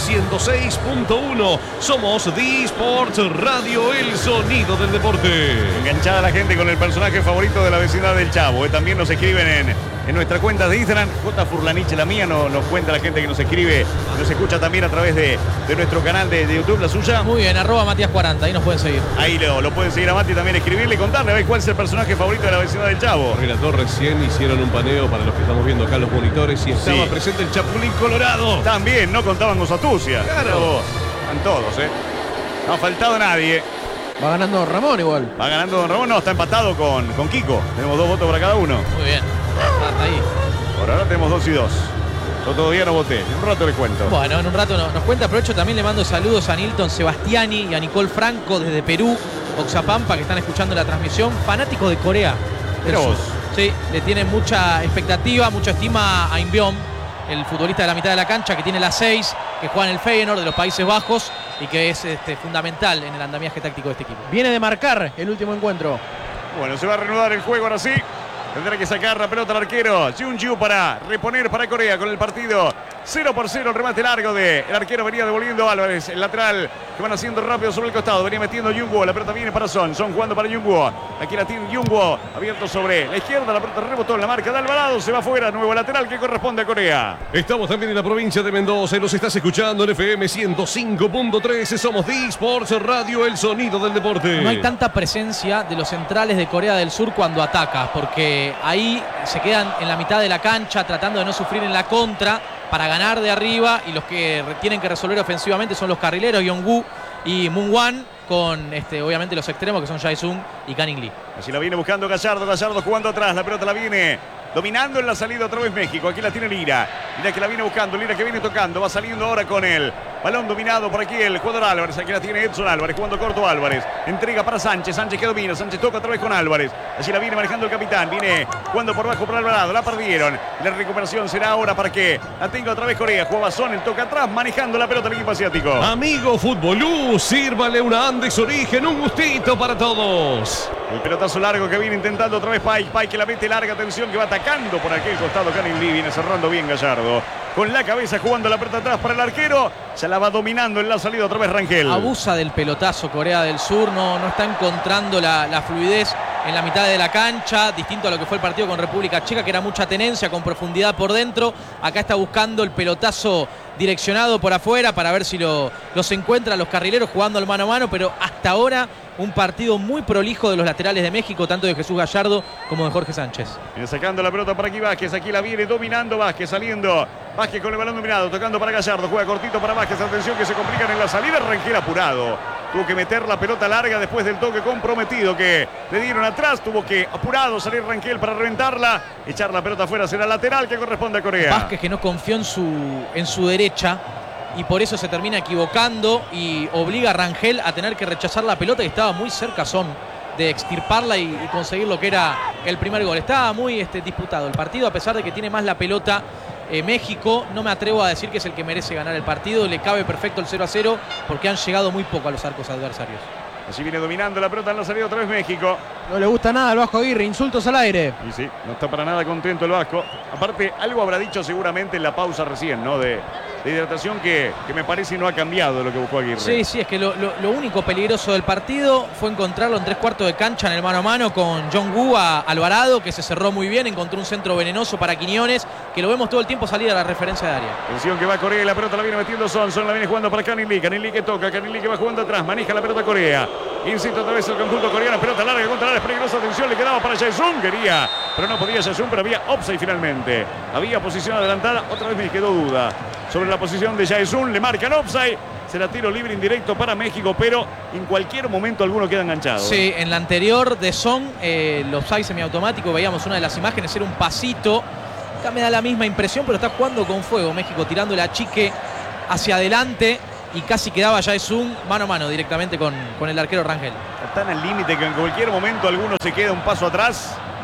106.1. Somos The Sports Radio, el sonido del deporte. Enganchada la gente con el personaje favorito de la vecindad del Chavo. También nos escriben en nuestra cuenta de Instagram. J. Furlaniche, la mía, nos cuenta la gente que nos escribe. Nos escucha también a través de nuestro canal de YouTube, la suya. Muy bien, @Matías40, ahí nos pueden seguir. Ahí lo pueden seguir a Mati, también escribirle y contarle a ver cuál es el personaje favorito de la vecindad del Chavo. Relator, recién hicieron un paneo para los que estamos viendo acá en los monitores y estaba Sí. presente el Chapulín Colorado. También no contaban con su astucia. Claro. Están todos, No ha faltado nadie. Va ganando Ramón igual. Va ganando Don Ramón, no, está empatado con Kiko. Tenemos 2 votos para cada uno. Muy bien. Hasta ahí. Por ahora tenemos 2 y 2. Yo todavía no voté. En un rato les cuento. Bueno, en un rato nos cuenta. Aprovecho también, le mando saludos a Nilton Sebastiani y a Nicole Franco desde Perú, Oxapampa, que están escuchando la transmisión. Fanáticos de Corea del Mirá Sur. vos. Sí, le tienen mucha expectativa, mucha estima a Inbyon, el futbolista de la mitad de la cancha, que tiene la 6, que juega en el Feyenoord de los Países Bajos y que es fundamental en el andamiaje táctico de este equipo. Viene de marcar el último encuentro. Bueno, se va a reanudar el juego ahora sí. Tendrá que sacar la pelota al arquero Jung-Ju para reponer para Corea con el partido 0-0. El remate largo del arquero venía devolviendo Álvarez. El lateral que van haciendo rápido sobre el costado. Venía metiendo Jung-Woo. La pelota viene para Son. Son jugando para Jung-Woo. Aquí la tiene Jung-Woo. Abierto sobre la izquierda. La pelota rebotó en la marca de Alvarado. Se va fuera. Nuevo lateral que corresponde a Corea. Estamos también en la provincia de Mendoza y nos estás escuchando en FM 105.3. Somos The Sports Radio, el sonido del deporte. No hay tanta presencia de los centrales de Corea del Sur cuando ataca, porque ahí se quedan en la mitad de la cancha tratando de no sufrir en la contra para ganar de arriba, y los que tienen que resolver ofensivamente son los carrileros Yong-Woo y Moon-Wan, con obviamente los extremos que son Jae-Sung y Canning Lee. Así la viene buscando Gallardo. Gallardo jugando atrás. La pelota la viene dominando en la salida otra vez México. Aquí la tiene Lira. Lira que la viene buscando. Lira que viene tocando. Va saliendo ahora con el balón dominado por aquí el jugador Álvarez. Aquí la tiene Edson Álvarez. Jugando corto Álvarez. Entrega para Sánchez. Sánchez que domina. Sánchez toca otra vez con Álvarez. Allí la viene manejando el capitán. Viene jugando por bajo por Alvarado. La perdieron. La recuperación será ahora para que la tenga otra vez Corea. Jugaba Son. El toca atrás. Manejando la pelota el equipo asiático. Amigo Futbolú, sírvale una Andes Origen. Un gustito para todos. El pelotazo largo que viene intentando otra vez Pike. Pike que la mete larga, atención, que va atacando por aquel costado. Canning Lee viene cerrando bien Gallardo. Con la cabeza jugando la pelota atrás para el arquero. Ya la va dominando en la salida otra vez Rangel. Abusa del pelotazo Corea del Sur. No está encontrando la fluidez en la mitad de la cancha. Distinto a lo que fue el partido con República Checa, que era mucha tenencia con profundidad por dentro. Acá está buscando el pelotazo direccionado por afuera para ver si los encuentra los carrileros jugando al mano a mano, pero hasta ahora un partido muy prolijo de los laterales de México, tanto de Jesús Gallardo como de Jorge Sánchez. Viene sacando la pelota para aquí Vázquez, aquí la viene dominando Vázquez, saliendo Vázquez con el balón dominado, tocando para Gallardo, juega cortito para Vázquez, atención que se complican en la salida, Rangel apurado. Tuvo que meter la pelota larga después del toque comprometido que le dieron atrás, tuvo que apurado salir Rangel para reventarla, echar la pelota afuera, será lateral que corresponde a Corea. Vázquez que no confió en su derecha y por eso se termina equivocando y obliga a Rangel a tener que rechazar la pelota, que estaba muy cerca Son de extirparla y conseguir lo que era el primer gol. Estaba muy disputado el partido, a pesar de que tiene más la pelota México. No me atrevo a decir que es el que merece ganar el partido. Le cabe perfecto el 0-0 porque han llegado muy poco a los arcos adversarios. Así viene dominando la pelota en la salida otra vez México. No le gusta nada al Vasco Aguirre, insultos al aire. Y sí, no está para nada contento el Vasco. Aparte, algo habrá dicho seguramente en la pausa recién, ¿no? De hidratación que me parece no ha cambiado lo que buscó Aguirre. Sí, es que lo único peligroso del partido fue encontrarlo en 3/4 de cancha en el mano a mano con Jong-Woo a Alvarado, que se cerró muy bien, encontró un centro venenoso para Quiñones, que lo vemos todo el tiempo salir a la referencia de área. Atención que va Corea y la pelota la viene metiendo Son la viene jugando para Canning Lee que toca, Canning Lee que va jugando atrás, maneja la pelota Corea. Insiste otra vez el conjunto coreano, pelota larga contra la área, es peligrosa, atención, le quedaba para Jae-Sung, quería, pero no podía Jae-Sung, pero había offside finalmente. Había posición adelantada, otra vez me quedó duda sobre la posición de Jae-Sung, le marcan offside. Será tiro libre indirecto para México, pero en cualquier momento alguno queda enganchado. Sí, en la anterior de Son, el offside semiautomático, veíamos una de las imágenes, era un pasito. Acá me da la misma impresión, pero está jugando con fuego México, tirando la chique hacia adelante y casi quedaba Jae-Sung mano a mano directamente con el arquero Rangel. Están al límite que en cualquier momento alguno se queda un paso atrás.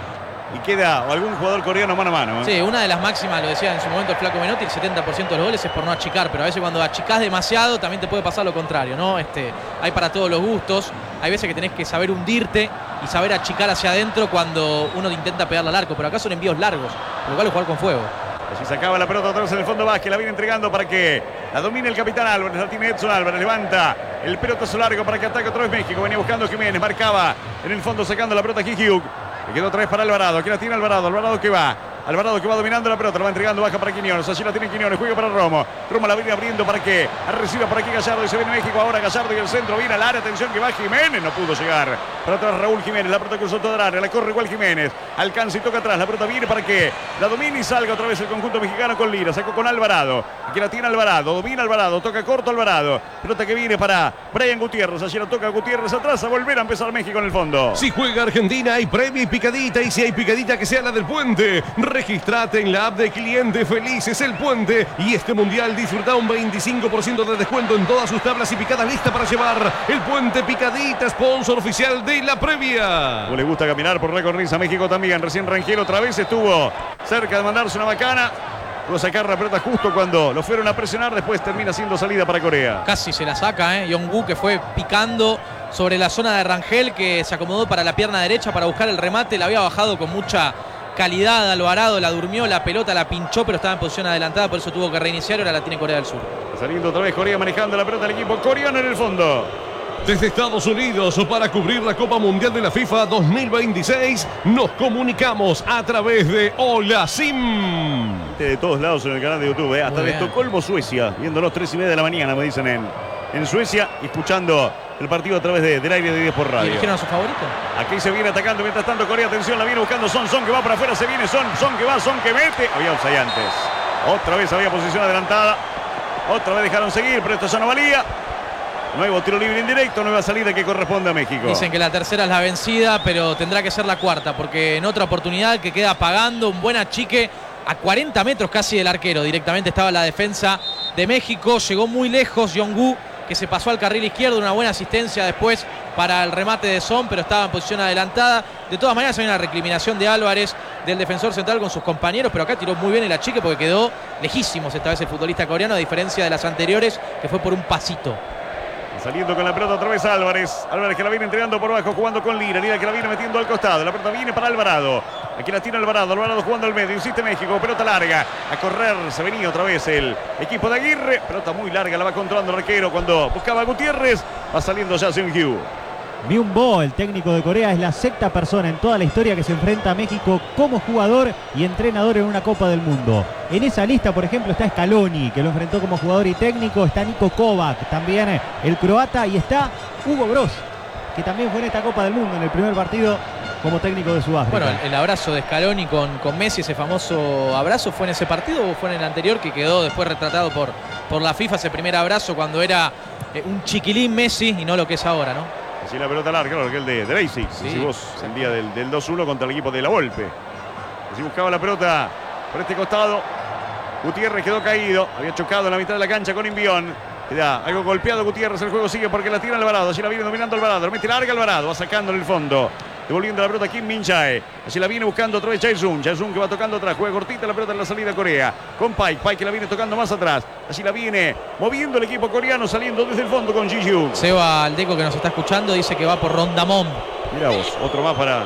y queda algún jugador coreano mano a mano. Sí, una de las máximas, lo decía en su momento el Flaco Menotti, el 70% de los goles es por no achicar, pero a veces cuando achicás demasiado también te puede pasar lo contrario, ¿no? Hay para todos los gustos, hay veces que tenés que saber hundirte y saber achicar hacia adentro cuando uno intenta pegarle al arco, pero acá son envíos largos, por lo cual es jugar con fuego. Así sacaba la pelota otra vez en el fondo Vázquez, la viene entregando para que la domine el capitán Álvarez, la tiene Edson Álvarez, levanta el pelotazo largo para que ataque otra vez México, venía buscando Jiménez, marcaba en el fondo sacando la pelota Kikiuk, le quedó otra vez para Alvarado, aquí la tiene Alvarado que va dominando la pelota, la va entregando, baja para Quiñones, allí la tiene Quiñones, juega para Romo la viene abriendo para que reciba por aquí Gallardo y se viene México, ahora Gallardo y el centro, viene al área, atención que va Jiménez, no pudo llegar, para atrás Raúl Jiménez, la pelota cruzó toda el área, la corre igual Jiménez, alcanza y toca atrás, la pelota viene para que la domine y salga otra vez el conjunto mexicano con Lira, sacó con Alvarado, aquí la tiene Alvarado, domina Alvarado, toca corto Alvarado, pelota que viene para Brian Gutiérrez, allí la toca Gutiérrez atrás, a volver a empezar México en el fondo. Si juega Argentina hay premio y picadita, y si hay picadita que sea la del Puente. Registrate en la app de Clientes Felices El Puente y este mundial disfruta un 25% de descuento en todas sus tablas y picadas listas para llevar. El Puente Picadita, sponsor oficial de la previa. Como le gusta caminar por recorriza México también, recién Rangel otra vez estuvo cerca de mandarse una bacana. Pudo sacar la pelota justo cuando lo fueron a presionar, después termina siendo salida para Corea. Casi se la saca, Yong-Gu, que fue picando sobre la zona de Rangel, que se acomodó para la pierna derecha para buscar el remate, la había bajado con mucha calidad Alvarado, la durmió, la pelota la pinchó, pero estaba en posición adelantada, por eso tuvo que reiniciar, ahora la tiene Corea del Sur. Saliendo otra vez Corea manejando la pelota del equipo coreano en el fondo. Desde Estados Unidos, para cubrir la Copa Mundial de la FIFA 2026, nos comunicamos a través de Hola Sim. De todos lados en el canal de YouTube, hasta de Estocolmo, Suecia, viéndonos 3:30 de la mañana, me dicen en Suecia, y escuchando el partido a través del aire de 10 por radio. ¿Y eligieron a su favorito? Aquí se viene atacando, mientras tanto Corea, atención, la viene buscando Son que va para afuera, se viene Son que va, Son que mete. Había offside antes. Otra vez había posición adelantada. Otra vez dejaron seguir, pero esto ya no valía. Nuevo tiro libre indirecto, nueva salida que corresponde a México. Dicen que la tercera es la vencida, pero tendrá que ser la cuarta, porque en otra oportunidad que queda pagando un buen achique a 40 metros casi del arquero. Directamente estaba la defensa de México, llegó muy lejos Yong-Gu, que se pasó al carril izquierdo, una buena asistencia después para el remate de Son, pero estaba en posición adelantada. De todas maneras hay una recriminación de Álvarez, del defensor central con sus compañeros, pero acá tiró muy bien el achique porque quedó lejísimos esta vez el futbolista coreano, a diferencia de las anteriores, que fue por un pasito. Saliendo con la pelota otra vez Álvarez que la viene entregando por abajo, jugando con Lira que la viene metiendo al costado, la pelota viene para Alvarado, aquí la tira Alvarado jugando al medio, insiste México, pelota larga, a correr, se venía otra vez el equipo de Aguirre, pelota muy larga, la va controlando el arquero cuando buscaba a Gutiérrez, va saliendo ya Seung-Hyu. Myung-Bo, el técnico de Corea, es la sexta persona en toda la historia que se enfrenta a México como jugador y entrenador en una Copa del Mundo. En esa lista, por ejemplo, está Scaloni, que lo enfrentó como jugador y técnico, está Niko Kovac, también el croata, y está Hugo Broz, que también fue en esta Copa del Mundo, en el primer partido como técnico de Sudáfrica. Bueno, el abrazo de Scaloni con Messi, ese famoso abrazo, ¿fue en ese partido o fue en el anterior que quedó después retratado por la FIFA, ese primer abrazo cuando era un chiquilín Messi y no lo que es ahora, ¿no? Así la pelota larga, claro, que el de Leipzig. Sí, si vos el día del 2-1 contra el equipo de La Volpe. Así buscaba la pelota por este costado. Gutiérrez quedó caído. Había chocado en la mitad de la cancha con Invión. Queda algo golpeado Gutiérrez. El juego sigue porque la tira Alvarado. Allí la viene dominando Alvarado. La mete larga Alvarado. Va sacando en el fondo. Devolviendo la pelota Kim Min-jae. Así la viene buscando otra vez Chae-Sung. Chae-Sung que va tocando atrás. Juega cortita la pelota en la salida Corea. Con Paik. Paik que la viene tocando más atrás. Así la viene moviendo el equipo coreano saliendo desde el fondo con Ji-Hyun. Seba Aldeco, que nos está escuchando, dice que va por Rondamón. Mira vos, otro más para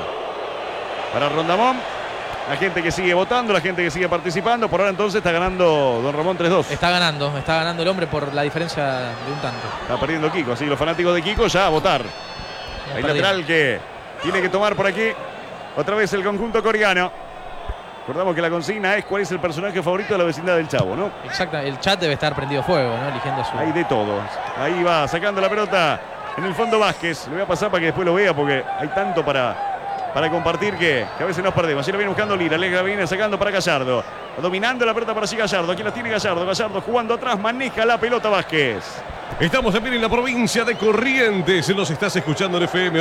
Rondamón. La gente que sigue votando, la gente que sigue participando. Por ahora entonces está ganando Don Ramón 3-2. Está ganando el hombre por la diferencia de un tanto. Está perdiendo Kiko, así que los fanáticos de Kiko ya a votar. Hay lateral que tiene que tomar por aquí otra vez el conjunto coreano. Recordamos que la consigna es cuál es el personaje favorito de la vecindad del Chavo, ¿no? Exacto, el chat debe estar prendido fuego, ¿no? Eligiendo su... Hay de todo. Ahí va sacando la pelota en el fondo Vázquez. Le voy a pasar para que después lo vea porque hay tanto para compartir que a veces nos perdemos. Así lo viene buscando Lira, la viene sacando para Gallardo. Dominando la pelota para sí Gallardo. Aquí la tiene Gallardo. Gallardo jugando atrás, maneja la pelota Vázquez. Estamos también en la provincia de Corrientes. Nos estás escuchando en FM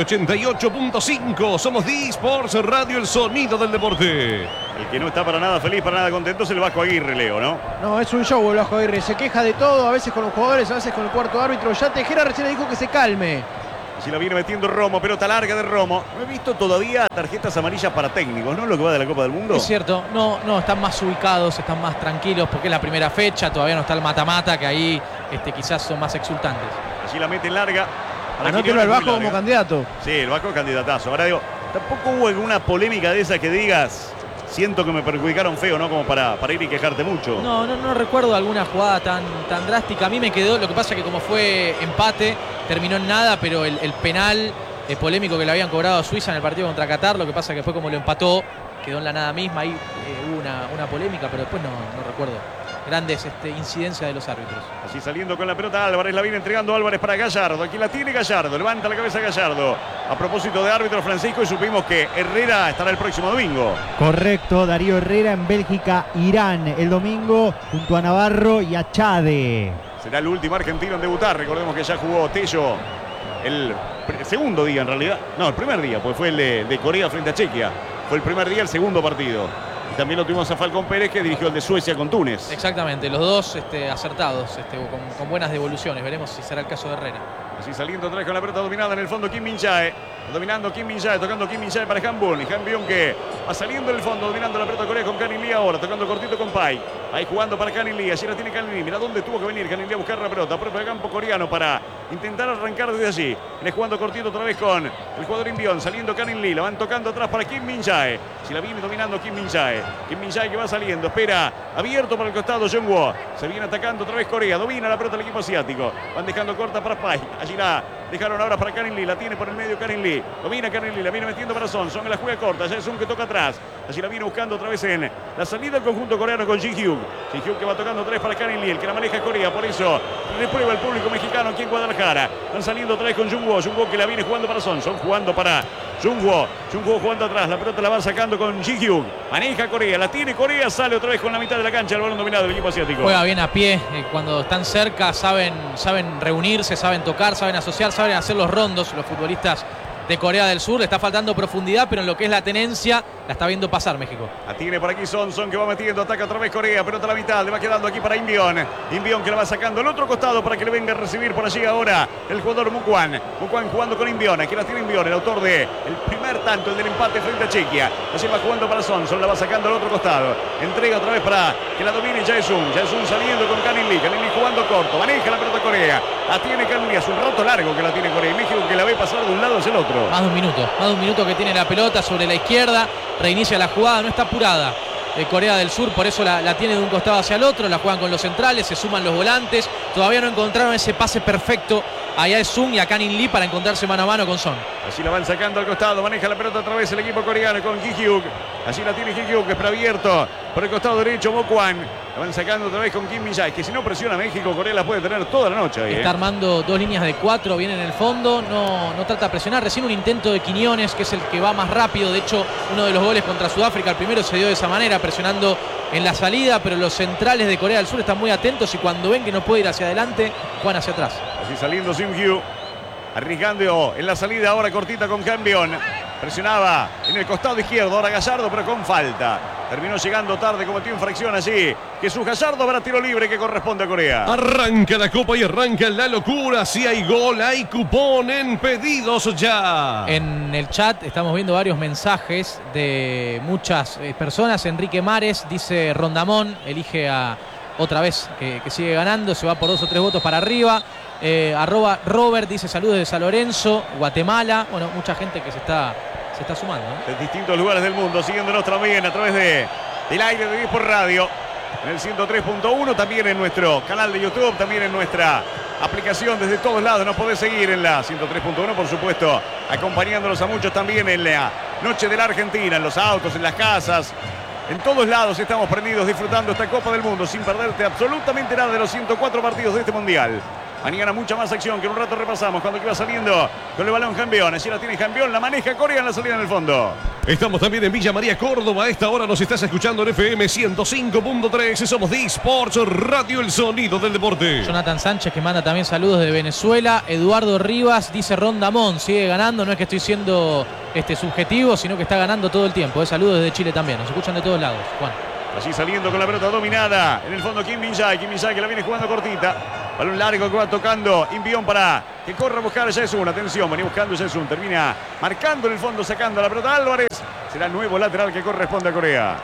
88.5. Somos D-Sports Radio, el sonido del deporte. El que no está para nada feliz, para nada contento es el Vasco Aguirre, Leo, ¿no? No, es un show el Vasco Aguirre. Se queja de todo, a veces con los jugadores, a veces con el cuarto árbitro. Ya Tejera recién le dijo que se calme. Así la viene metiendo Romo, pelota larga de Romo. No he visto todavía tarjetas amarillas para técnicos, ¿no? Lo que va de la Copa del Mundo. Es cierto, no, están más ubicados, están más tranquilos porque es la primera fecha, todavía no está el mata-mata, que ahí quizás son más exultantes. Así la mete larga. Anótelo al Vasco como candidato. Sí, el Vasco es candidatazo. Ahora digo, tampoco hubo alguna polémica de esa que digas, siento que me perjudicaron feo, ¿no? Como para ir y quejarte mucho. No recuerdo alguna jugada tan drástica. A mí me quedó, lo que pasa que como fue empate, terminó en nada, pero el penal polémico que le habían cobrado a Suiza en el partido contra Qatar, lo que pasa que fue como lo empató, quedó en la nada misma. Ahí hubo una polémica, pero después no recuerdo grandes incidencias de los árbitros. Así saliendo con la pelota Álvarez, la viene entregando Álvarez para Gallardo. Aquí la tiene Gallardo, levanta la cabeza Gallardo. A propósito de árbitro, Francisco, y supimos que Herrera estará el próximo domingo. Correcto, Darío Herrera en Bélgica, Irán, el domingo junto a Navarro y a Chade. Será el último argentino en debutar. Recordemos que ya jugó Tello el segundo día en realidad. No, el primer día, pues fue el de Corea frente a Chequia. Fue el primer día, el segundo partido. Y también lo tuvimos a Falcón Pérez, que dirigió el de Suecia con Túnez. Exactamente, los dos acertados, con buenas devoluciones. Veremos si será el caso de Herrera. Así saliendo atrás con la pelota dominada en el fondo Kim Min-jae. Dominando Kim Min-jae, tocando Kim Min-jae para Han Bun. Y Han Bun que va saliendo en el fondo, dominando la pelota Corea con Kanin Lee ahora. Tocando cortito con Pai. Ahí jugando para Kanin Lee. Allí la tiene Kanin Lee. Mira dónde tuvo que venir Kanin Lee a buscar la pelota. Propio campo coreano para intentar arrancar desde allí. Viene jugando cortito otra vez con el jugador Inbión. Saliendo Kanin Lee. La van tocando atrás para Kim Min-jae. Si la viene dominando Kim Min-jae. Kim Min-jae que va saliendo. Espera. Abierto para el costado Jung-woo. Se viene atacando otra vez Corea. Domina la pelota el equipo asiático. Van dejando corta para Pai. Allí la dejaron ahora para Kanin Lee. La tiene por el medio Kanin Lee. Domina Kanin Lee. La viene metiendo para Son. Son en la juega corta. Ya es un que toca atrás. Allí la viene buscando otra vez en la salida del conjunto coreano con Ji-hyuk. Ji-hyuk que va tocando otra vez para Kanin Lee. El que la maneja Corea. Por eso reprueba el público mexicano aquí en Guadalajara. Están saliendo otra vez con Jung-woo. Jung-woo que la viene jugando para Son. Son jugando para Jung-woo. Jung-woo jugando atrás. La pelota la va sacando con Ji-hyuk. Maneja Corea. La tiene Corea. Sale otra vez con la mitad de la cancha. El balón dominado del equipo asiático. Juega bien a pie. Cuando están cerca saben reunirse, saben tocar, saben asociar, saben hacer los rondos. Los futbolistas de Corea del Sur. Le está faltando profundidad, pero en lo que es la tenencia la está viendo pasar México. La tiene por aquí Son que va metiendo, ataca otra vez Corea, pelota a la mitad, le va quedando aquí para Inbión. Inbión que la va sacando al otro costado para que le venga a recibir por allí ahora el jugador Mukwon. Mukwon jugando con Inbión, aquí la tiene Inbión, el autor del primer tanto, el del empate frente a Chequia. Allí va jugando para Son la va sacando al otro costado. Entrega otra vez para que la domine Jae-sung. Jae-sung saliendo con Kanin Lee jugando corto, maneja la pelota Corea. La tiene Kanin Lee, hace un rato largo que la tiene Corea. Y México que la ve pasar de un lado hacia el otro. Más de un minuto que tiene la pelota sobre la izquierda. Reinicia la jugada, no está apurada Corea del Sur, por eso la tiene de un costado hacia el otro. La juegan con los centrales, se suman los volantes. Todavía no encontraron ese pase perfecto a Jae-sung y a Kanin Lee para encontrarse mano a mano con Son. Así la van sacando al costado, maneja la pelota otra vez el equipo coreano con Ji-hyuk. Así la tiene Ji-hyuk, que es para abierto por el costado derecho Mukwon. La van sacando otra vez con Kim Min-jae, que si no presiona a México, Corea la puede tener toda la noche ahí. Está armando dos líneas de 4, viene en el fondo, no trata de presionar. Recién un intento de Quiñones, que es el que va más rápido. De hecho, uno de los goles contra Sudáfrica, el primero se dio de esa manera, presionando en la salida, pero los centrales de Corea del Sur están muy atentos y cuando ven que no puede ir hacia adelante, van hacia atrás. Así saliendo Sim-hyu, arriesgando en la salida ahora cortita con Cambión. Presionaba en el costado izquierdo, ahora Gallardo, pero con falta. Terminó llegando tarde, cometió infracción allí. Jesús Gallardo para tiro libre que corresponde a Corea. Arranca la copa y arranca la locura. Si hay gol, hay cupón en pedidos ya. En el chat estamos viendo varios mensajes de muchas personas. Enrique Mares dice Rondamón, elige a otra vez que sigue ganando, se va por 2 o 3 votos para arriba. Arroba Robert dice saludos de San Lorenzo, Guatemala. Bueno, mucha gente que se está sumando, ¿no? De distintos lugares del mundo, siguiéndonos también a través del aire de Disport Radio, en el 103.1, también en nuestro canal de YouTube, también en nuestra aplicación desde todos lados. Nos podés seguir en la 103.1, por supuesto, acompañándonos a muchos también en la Noche de la Argentina, en los autos, en las casas. En todos lados estamos prendidos disfrutando esta Copa del Mundo sin perderte absolutamente nada de los 104 partidos de este Mundial. Mañana mucha más acción que en un rato repasamos cuando iba saliendo con el balón Cambión. Allí la tiene Cambión, la maneja Corea en la salida en el fondo. Estamos también en Villa María, Córdoba. A esta hora nos estás escuchando en FM 105.3. Somos de Sports Radio, el sonido del deporte. Jonathan Sánchez que manda también saludos de Venezuela. Eduardo Rivas dice Rondamón, sigue ganando. No es que estoy siendo subjetivo, sino que está ganando todo el tiempo. Saludos desde Chile también. Nos escuchan de todos lados. Juan. Allí saliendo con la pelota dominada. En el fondo Kim Min-jae. Kim Min-jae que la viene jugando cortita. Balón largo que va tocando Invión para que corra a buscar a Yesun. Atención, venía buscando Yesun. Termina marcando en el fondo, sacando la pelota Álvarez. Será el nuevo lateral que corresponde a Corea.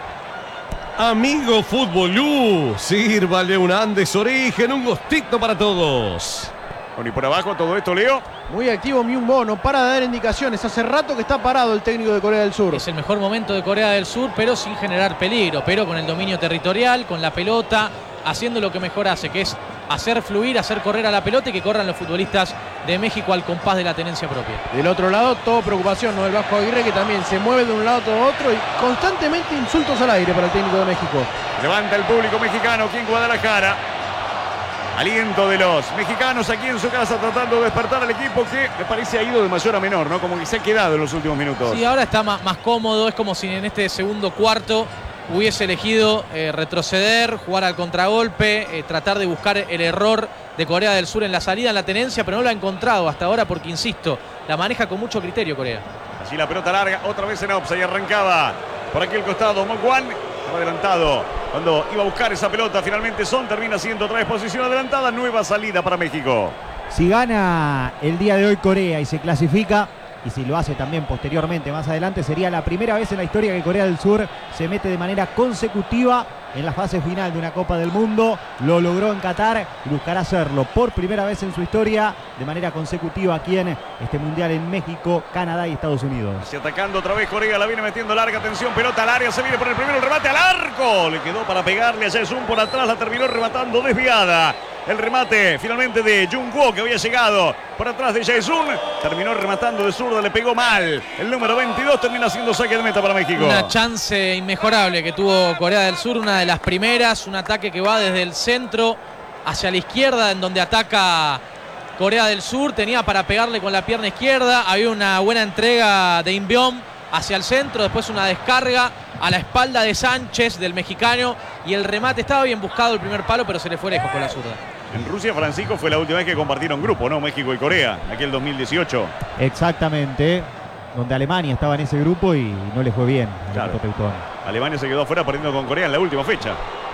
Amigo Futbolú, sírvale un Andes Origen, un gustito para todos. Bueno, y por abajo todo esto, Leo. Muy activo Myung-bo, no para de dar indicaciones. Hace rato que está parado el técnico de Corea del Sur. Es el mejor momento de Corea del Sur, pero sin generar peligro, pero con el dominio territorial, con la pelota, haciendo lo que mejor hace, que es hacer fluir, hacer correr a la pelota y que corran los futbolistas de México al compás de la tenencia propia. Del otro lado, todo preocupación, ¿no? El Vasco Aguirre, que también se mueve de un lado a otro y constantemente insultos al aire para el técnico de México. Levanta el público mexicano aquí en Guadalajara. Aliento de los mexicanos aquí en su casa tratando de despertar al equipo que me parece ha ido de mayor a menor, ¿no? Como que se ha quedado en los últimos minutos. Sí, ahora está más cómodo, es como si en este segundo cuarto hubiese elegido retroceder, jugar al contragolpe, tratar de buscar el error de Corea del Sur en la salida, en la tenencia, pero no lo ha encontrado hasta ahora porque, insisto, la maneja con mucho criterio Corea. Así la pelota larga, otra vez en offside, arrancaba por aquí el costado Mokwan, estaba adelantado cuando iba a buscar esa pelota, finalmente Son termina siendo otra vez posición adelantada, nueva salida para México. Si gana el día de hoy Corea y se clasifica, y si lo hace también posteriormente, más adelante, sería la primera vez en la historia que Corea del Sur se mete de manera consecutiva en la fase final de una Copa del Mundo. Lo logró en Qatar y buscará hacerlo por primera vez en su historia de manera consecutiva aquí en este Mundial en México, Canadá y Estados Unidos. Así atacando otra vez Corea, la viene metiendo larga, atención, pelota al área, se viene por el primero, el remate al arco. Le quedó para pegarle a Yesun por atrás, la terminó rematando desviada. El remate finalmente de Jung-woo, que había llegado por atrás de Jae-sun. Terminó rematando de zurda, le pegó mal. El número 22 termina siendo saque de meta para México. Una chance inmejorable que tuvo Corea del Sur, una de las primeras. Un ataque que va desde el centro hacia la izquierda, en donde ataca Corea del Sur. Tenía para pegarle con la pierna izquierda. Había una buena entrega de Invión hacia el centro. Después una descarga a la espalda de Sánchez, del mexicano. Y el remate estaba bien buscado el primer palo, pero se le fue lejos con la zurda. En Rusia, Francisco, fue la última vez que compartieron grupo, ¿no? México y Corea, aquel 2018. Exactamente, donde Alemania estaba en ese grupo y no le fue bien al Claro. equipo teutón. Alemania se quedó afuera perdiendo con Corea en la última fecha.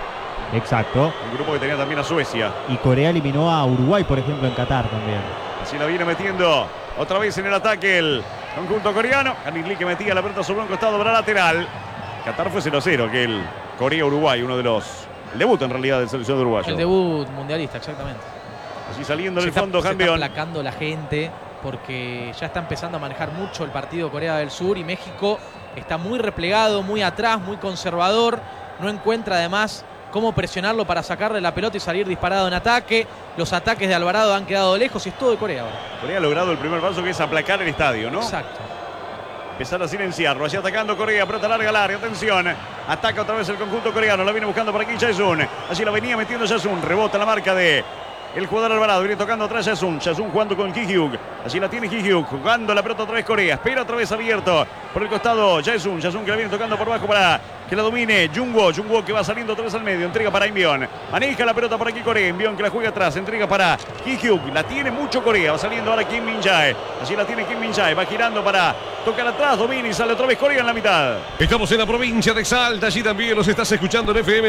Exacto. Un grupo que tenía también a Suecia. Y Corea eliminó a Uruguay, por ejemplo, en Qatar también. Así la viene metiendo otra vez en el ataque el conjunto coreano. Hanif Lee que metía la pelota sobre un costado para lateral. Qatar fue 0-0, que el Corea-Uruguay, uno de los... El debut en realidad del selección de uruguayo. El debut mundialista, exactamente. Así saliendo en Se el fondo, está campeón. aplacando la gente porque ya está empezando a manejar mucho el partido Corea del Sur y México está muy replegado, muy atrás, muy conservador. No encuentra además cómo presionarlo para sacarle la pelota y salir disparado en ataque. Los ataques de Alvarado han quedado lejos y es todo de Corea ahora. Corea ha logrado el primer paso, que es aplacar el estadio, ¿no? Exacto. Empezar a silenciarlo. Allí atacando Corea. Pelota larga al área. Atención. Ataca otra vez el conjunto coreano. La viene buscando por aquí Jae-sun. Allí la venía metiendo Jae-sun. Rebota la marca de el jugador Alvarado. Viene tocando atrás Jae-sun. Jae-sun jugando con Ki-hyuk. Allí la tiene Ki-hyuk. Jugando la pelota otra vez Corea. Espera otra vez abierto por el costado Jae-sun. Jae-sun que la viene tocando por abajo para que la domine Jung-woo. Jung-woo que va saliendo otra vez al medio. Entrega para Invión. Maneja la pelota por aquí Corea. Invión que la juega atrás. Entrega para Ki-hyuk. La tiene mucho Corea. Va saliendo ahora Kim Min-jae. Allí la tiene Kim Min-jae. Va girando para tocar atrás. Domina y sale otra vez Corea en la mitad. Estamos en la provincia de Salta, allí también nos estás escuchando en FM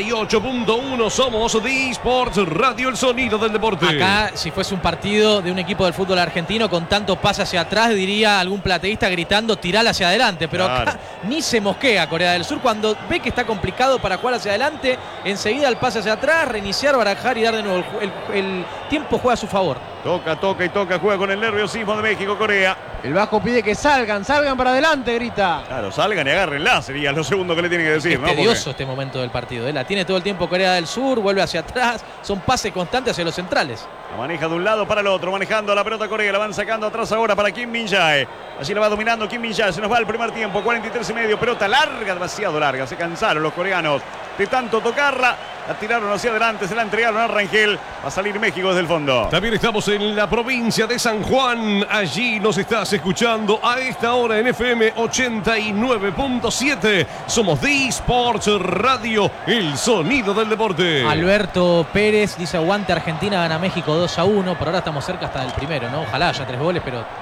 98.1. Somos de Sports Radio, el sonido del deporte. Acá, si fuese un partido de un equipo del fútbol argentino con tanto pase hacia atrás, diría algún plateísta gritando tirala hacia adelante. Pero Claro. acá ni se mosquea Corea del Sur. Cuando ve que está complicado para jugar hacia adelante, enseguida el pase hacia atrás, reiniciar, barajar y dar de nuevo. El tiempo juega a su favor. Toca, toca y toca. Juega con el nerviosismo de México, Corea. El Vasco pide que salgan para adelante, grita. Claro, salgan y agárrenla. Sería lo segundo que le tiene que decir, Es ¿no? tedioso este momento del partido. La tiene todo el tiempo Corea del Sur, vuelve hacia atrás. Son pases constantes hacia los centrales. La maneja de un lado para el otro, manejando la pelota Corea, la van sacando atrás ahora para Kim Min-jae. Allí la va dominando Kim Min-jae, se nos va el primer tiempo, 43,5, pelota larga, demasiado larga, se cansaron los coreanos de tanto tocarla, la tiraron hacia adelante, se la entregaron a Rangel, va a salir México desde el fondo. También estamos en la provincia de San Juan. Allí nos estás escuchando a esta hora en FM 89.7. Somos de Sports Radio, el sonido del deporte. Alberto Pérez dice aguante Argentina, gana México 2-1. Por ahora estamos cerca hasta del primero, ¿no? Ojalá haya 3 goles, pero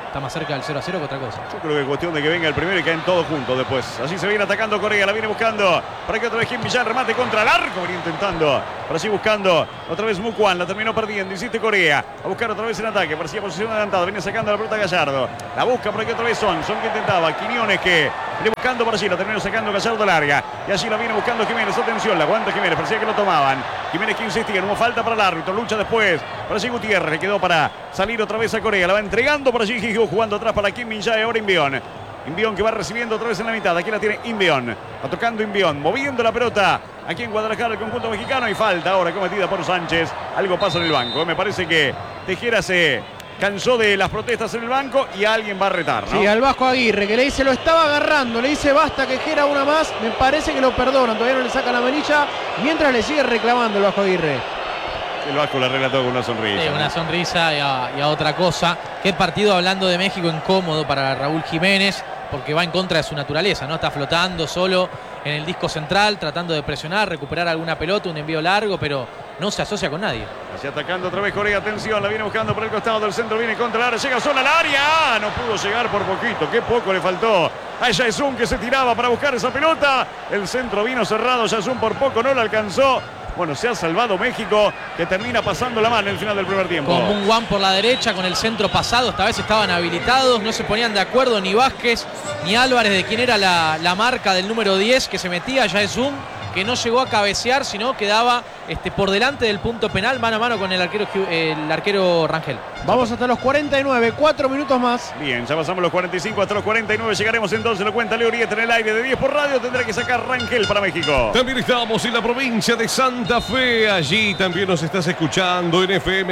Está más cerca del 0-0 que otra cosa. Yo creo que es cuestión de que venga el primero y caen todos juntos después. Así se viene atacando Corea, la viene buscando. Para que otra vez Kim Villar remate contra el arco. Venía intentando. Para así buscando. Otra vez Mukuan, la terminó perdiendo. Insiste Corea. A buscar otra vez en ataque. Parecía posición adelantada. Viene sacando la pelota Gallardo. La busca por aquí otra vez Son. Son que intentaba. Quiñones que viene buscando por allí. La terminó sacando Gallardo larga. Y allí la viene buscando Jiménez. Atención, la aguanta Jiménez. Parecía que lo tomaban. Jiménez que insistía. No hubo falta para el árbitro. Lucha después. Para allí Gutiérrez. Le quedó para salir otra vez a Corea. La va entregando por allí Giju, jugando atrás para Kim Min-jae. Ahora Inbión. Inbión que va recibiendo otra vez en la mitad. Aquí la tiene Inbión. Va tocando Inbión. Moviendo la pelota. Aquí en Guadalajara el conjunto mexicano. Y falta ahora cometida por Sánchez. Algo pasa en el banco. Me parece que Tejera se cansó de las protestas en el banco y alguien va a retar, ¿no? Sí, al Vasco Aguirre, que le dice, lo estaba agarrando, le dice basta Tejera una más, me parece que lo perdonan, todavía no le sacan la amarilla, mientras le sigue reclamando el Vasco Aguirre. El Vasco le arregla todo con una sonrisa. Sí, una sonrisa y a otra cosa. Qué partido, hablando de México, incómodo para Raúl Jiménez, porque va en contra de su naturaleza, ¿no? Está flotando solo en el disco central, tratando de presionar, recuperar alguna pelota, un envío largo, pero no se asocia con nadie. Así atacando otra vez Corea, atención, la viene buscando por el costado del centro, viene contra el área, llega sola al área, no pudo llegar por poquito, qué poco le faltó a Yaezun, que se tiraba para buscar esa pelota, el centro vino cerrado, Yaezun por poco no lo alcanzó. Bueno, se ha salvado México, que termina pasando la mano en el final del primer tiempo. Con Munguan por la derecha, con el centro pasado, esta vez estaban habilitados, no se ponían de acuerdo ni Vázquez ni Álvarez de quién era la marca del número 10 que se metía, Yaezun, que no llegó a cabecear, sino quedaba por delante del punto penal, mano a mano con el arquero Rangel. Vamos hasta los 49, 4 minutos más. Bien, ya pasamos los 45, hasta los 49 llegaremos entonces, lo cuenta Leo Rieta en el aire de 10 por radio, tendrá que sacar Rangel para México. También estamos en la provincia de Santa Fe, allí también nos estás escuchando en FM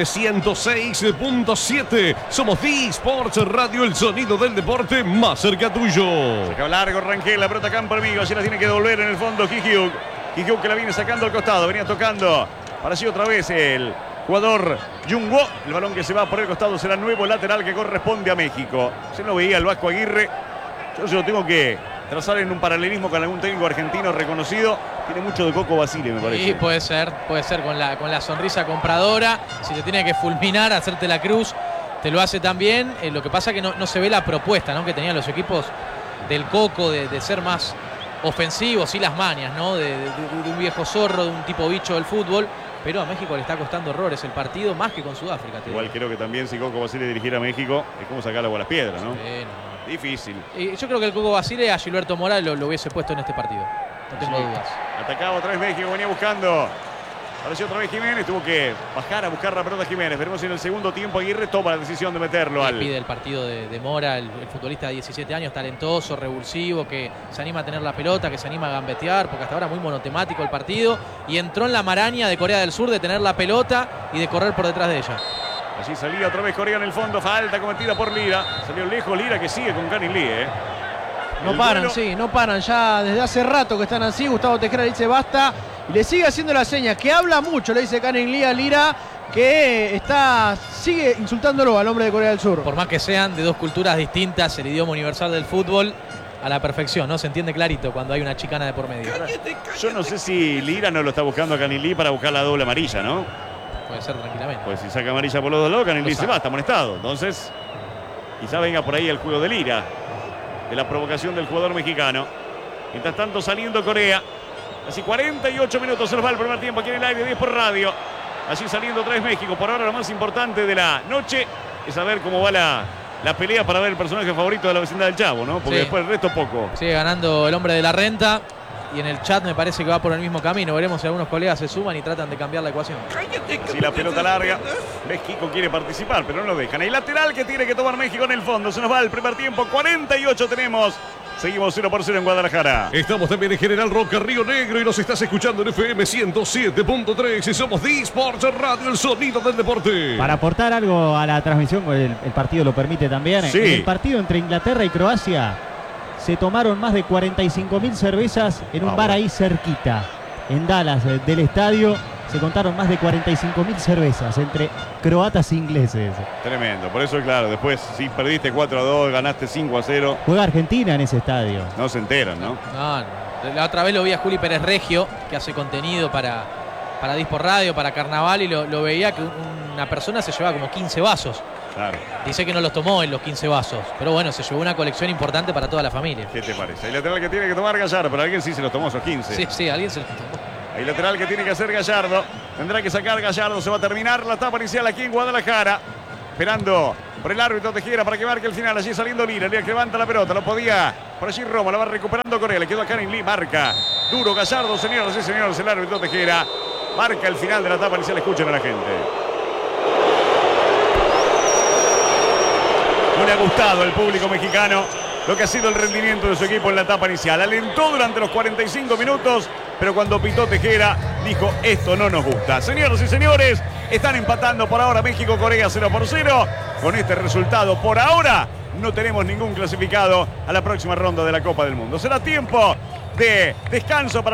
106.7. Somos D-Sports Radio, el sonido del deporte más cerca tuyo. Saca largo Rangel, la pelota campo amigo, allí la tiene que devolver en el fondo Jijiuk. Jijiuk que la viene sacando al costado, venía tocando, para allí otra vez el jugador Jungwoo. El balón que se va por el costado será nuevo lateral que corresponde a México. Se lo veía el Vasco Aguirre. Yo se lo tengo que trazar en un paralelismo con algún técnico argentino reconocido. Tiene mucho de Coco Basile, me parece. Sí, puede ser con la sonrisa compradora. Si te tiene que fulminar, hacerte la cruz, te lo hace también. Lo que pasa es que no se ve la propuesta, ¿no?, que tenían los equipos del Coco de ser más ofensivos y las mañas, ¿no?, de un viejo zorro, de un tipo bicho del fútbol. Pero a México le está costando horrores el partido, más que con Sudáfrica. Igual creo que también si Coco Basile dirigiera a México, es como sacar agua a las piedras, ¿no? Sí, no. Difícil. Yo creo que el Coco Basile a Gilberto Mora lo hubiese puesto en este partido. No tengo dudas. Atacaba otra vez México, venía buscando. Apareció otra vez Jiménez, tuvo que bajar a buscar la pelota Jiménez. Veremos si en el segundo tiempo Aguirre toma la decisión de meterlo al... Pide el partido de Mora, el futbolista de 17 años, talentoso, revulsivo, que se anima a tener la pelota, que se anima a gambetear, porque hasta ahora muy monotemático el partido. Y entró en la maraña de Corea del Sur de tener la pelota y de correr por detrás de ella. Allí salía otra vez Corea en el fondo, falta cometida por Lira. Salió lejos Lira, que sigue con Canin Lee, No paran, sí, no paran. Ya desde hace rato que están así. Gustavo Tejera le dice basta. Y le sigue haciendo la seña, que habla mucho, le dice Canin Lee a Lira, que sigue insultándolo al hombre de Corea del Sur. Por más que sean de dos culturas distintas, el idioma universal del fútbol a la perfección, ¿no? Se entiende clarito cuando hay una chicana de por medio. Yo no sé si Lira no lo está buscando a Canin Lee para buscar la doble amarilla, ¿no? Puede ser tranquilamente. Pues si saca amarilla por los dos lados, Canin Lee se va, está amonestado. Entonces, quizá venga por ahí el juego de Lira, de la provocación del jugador mexicano. Mientras tanto, saliendo Corea. Así 48 minutos se nos va el primer tiempo aquí en el aire 10 por radio. Así saliendo otra vez México. Por ahora lo más importante de la noche es saber cómo va la pelea para ver el personaje favorito de la vecindad del Chavo, ¿no? Porque después el resto poco. Sigue ganando el hombre de la renta. Y en el chat me parece que va por el mismo camino. Veremos si algunos colegas se suman y tratan de cambiar la ecuación. Si la pelota larga, México quiere participar, pero no lo dejan. El lateral que tiene que tomar México en el fondo. Se nos va el primer tiempo. 48 tenemos. Seguimos 0-0 en Guadalajara. Estamos también en General Roca, Río Negro, y nos estás escuchando en FM 107.3 y somos D-Sports Radio, el sonido del deporte. Para aportar algo a la transmisión, el partido lo permite también. Sí. En el partido entre Inglaterra y Croacia se tomaron más de 45.000 cervezas en un bar ahí cerquita, en Dallas, del estadio. Se contaron más de 45.000 cervezas entre croatas e ingleses. Tremendo, por eso claro, después si perdiste 4-2, ganaste 5-0. Juega Argentina en ese estadio. No se enteran, ¿no? No. La otra vez lo vi a Juli Pérez Regio, que hace contenido para Dispor Radio, para Carnaval, y lo veía que una persona se llevaba como 15 vasos Claro. Dice que no los tomó en los 15 vasos. Pero bueno, se llevó una colección importante para toda la familia. ¿Qué te parece? Hay lateral que tiene que tomar Gallardo, pero alguien sí se los tomó esos 15. Sí, alguien se los tomó. Hay lateral que tiene que hacer Gallardo. Tendrá que sacar Gallardo. Se va a terminar la etapa inicial aquí en Guadalajara. Esperando por el árbitro Tejera para que marque el final. Allí saliendo Lira. Lira que levanta la pelota. Lo podía. Por allí Roma. La va recuperando Correa. Le quedó a Karin Lee. Marca. Duro Gallardo, señoras y señores. El árbitro Tejera marca el final de la etapa inicial. Escuchen a la gente. No le ha gustado al público mexicano lo que ha sido el rendimiento de su equipo en la etapa inicial. Alentó durante los 45 minutos, pero cuando pitó Tejera dijo, esto no nos gusta. Señoras y señores, están empatando por ahora México-Corea 0-0. Con este resultado, por ahora, no tenemos ningún clasificado a la próxima ronda de la Copa del Mundo. Será tiempo de descanso para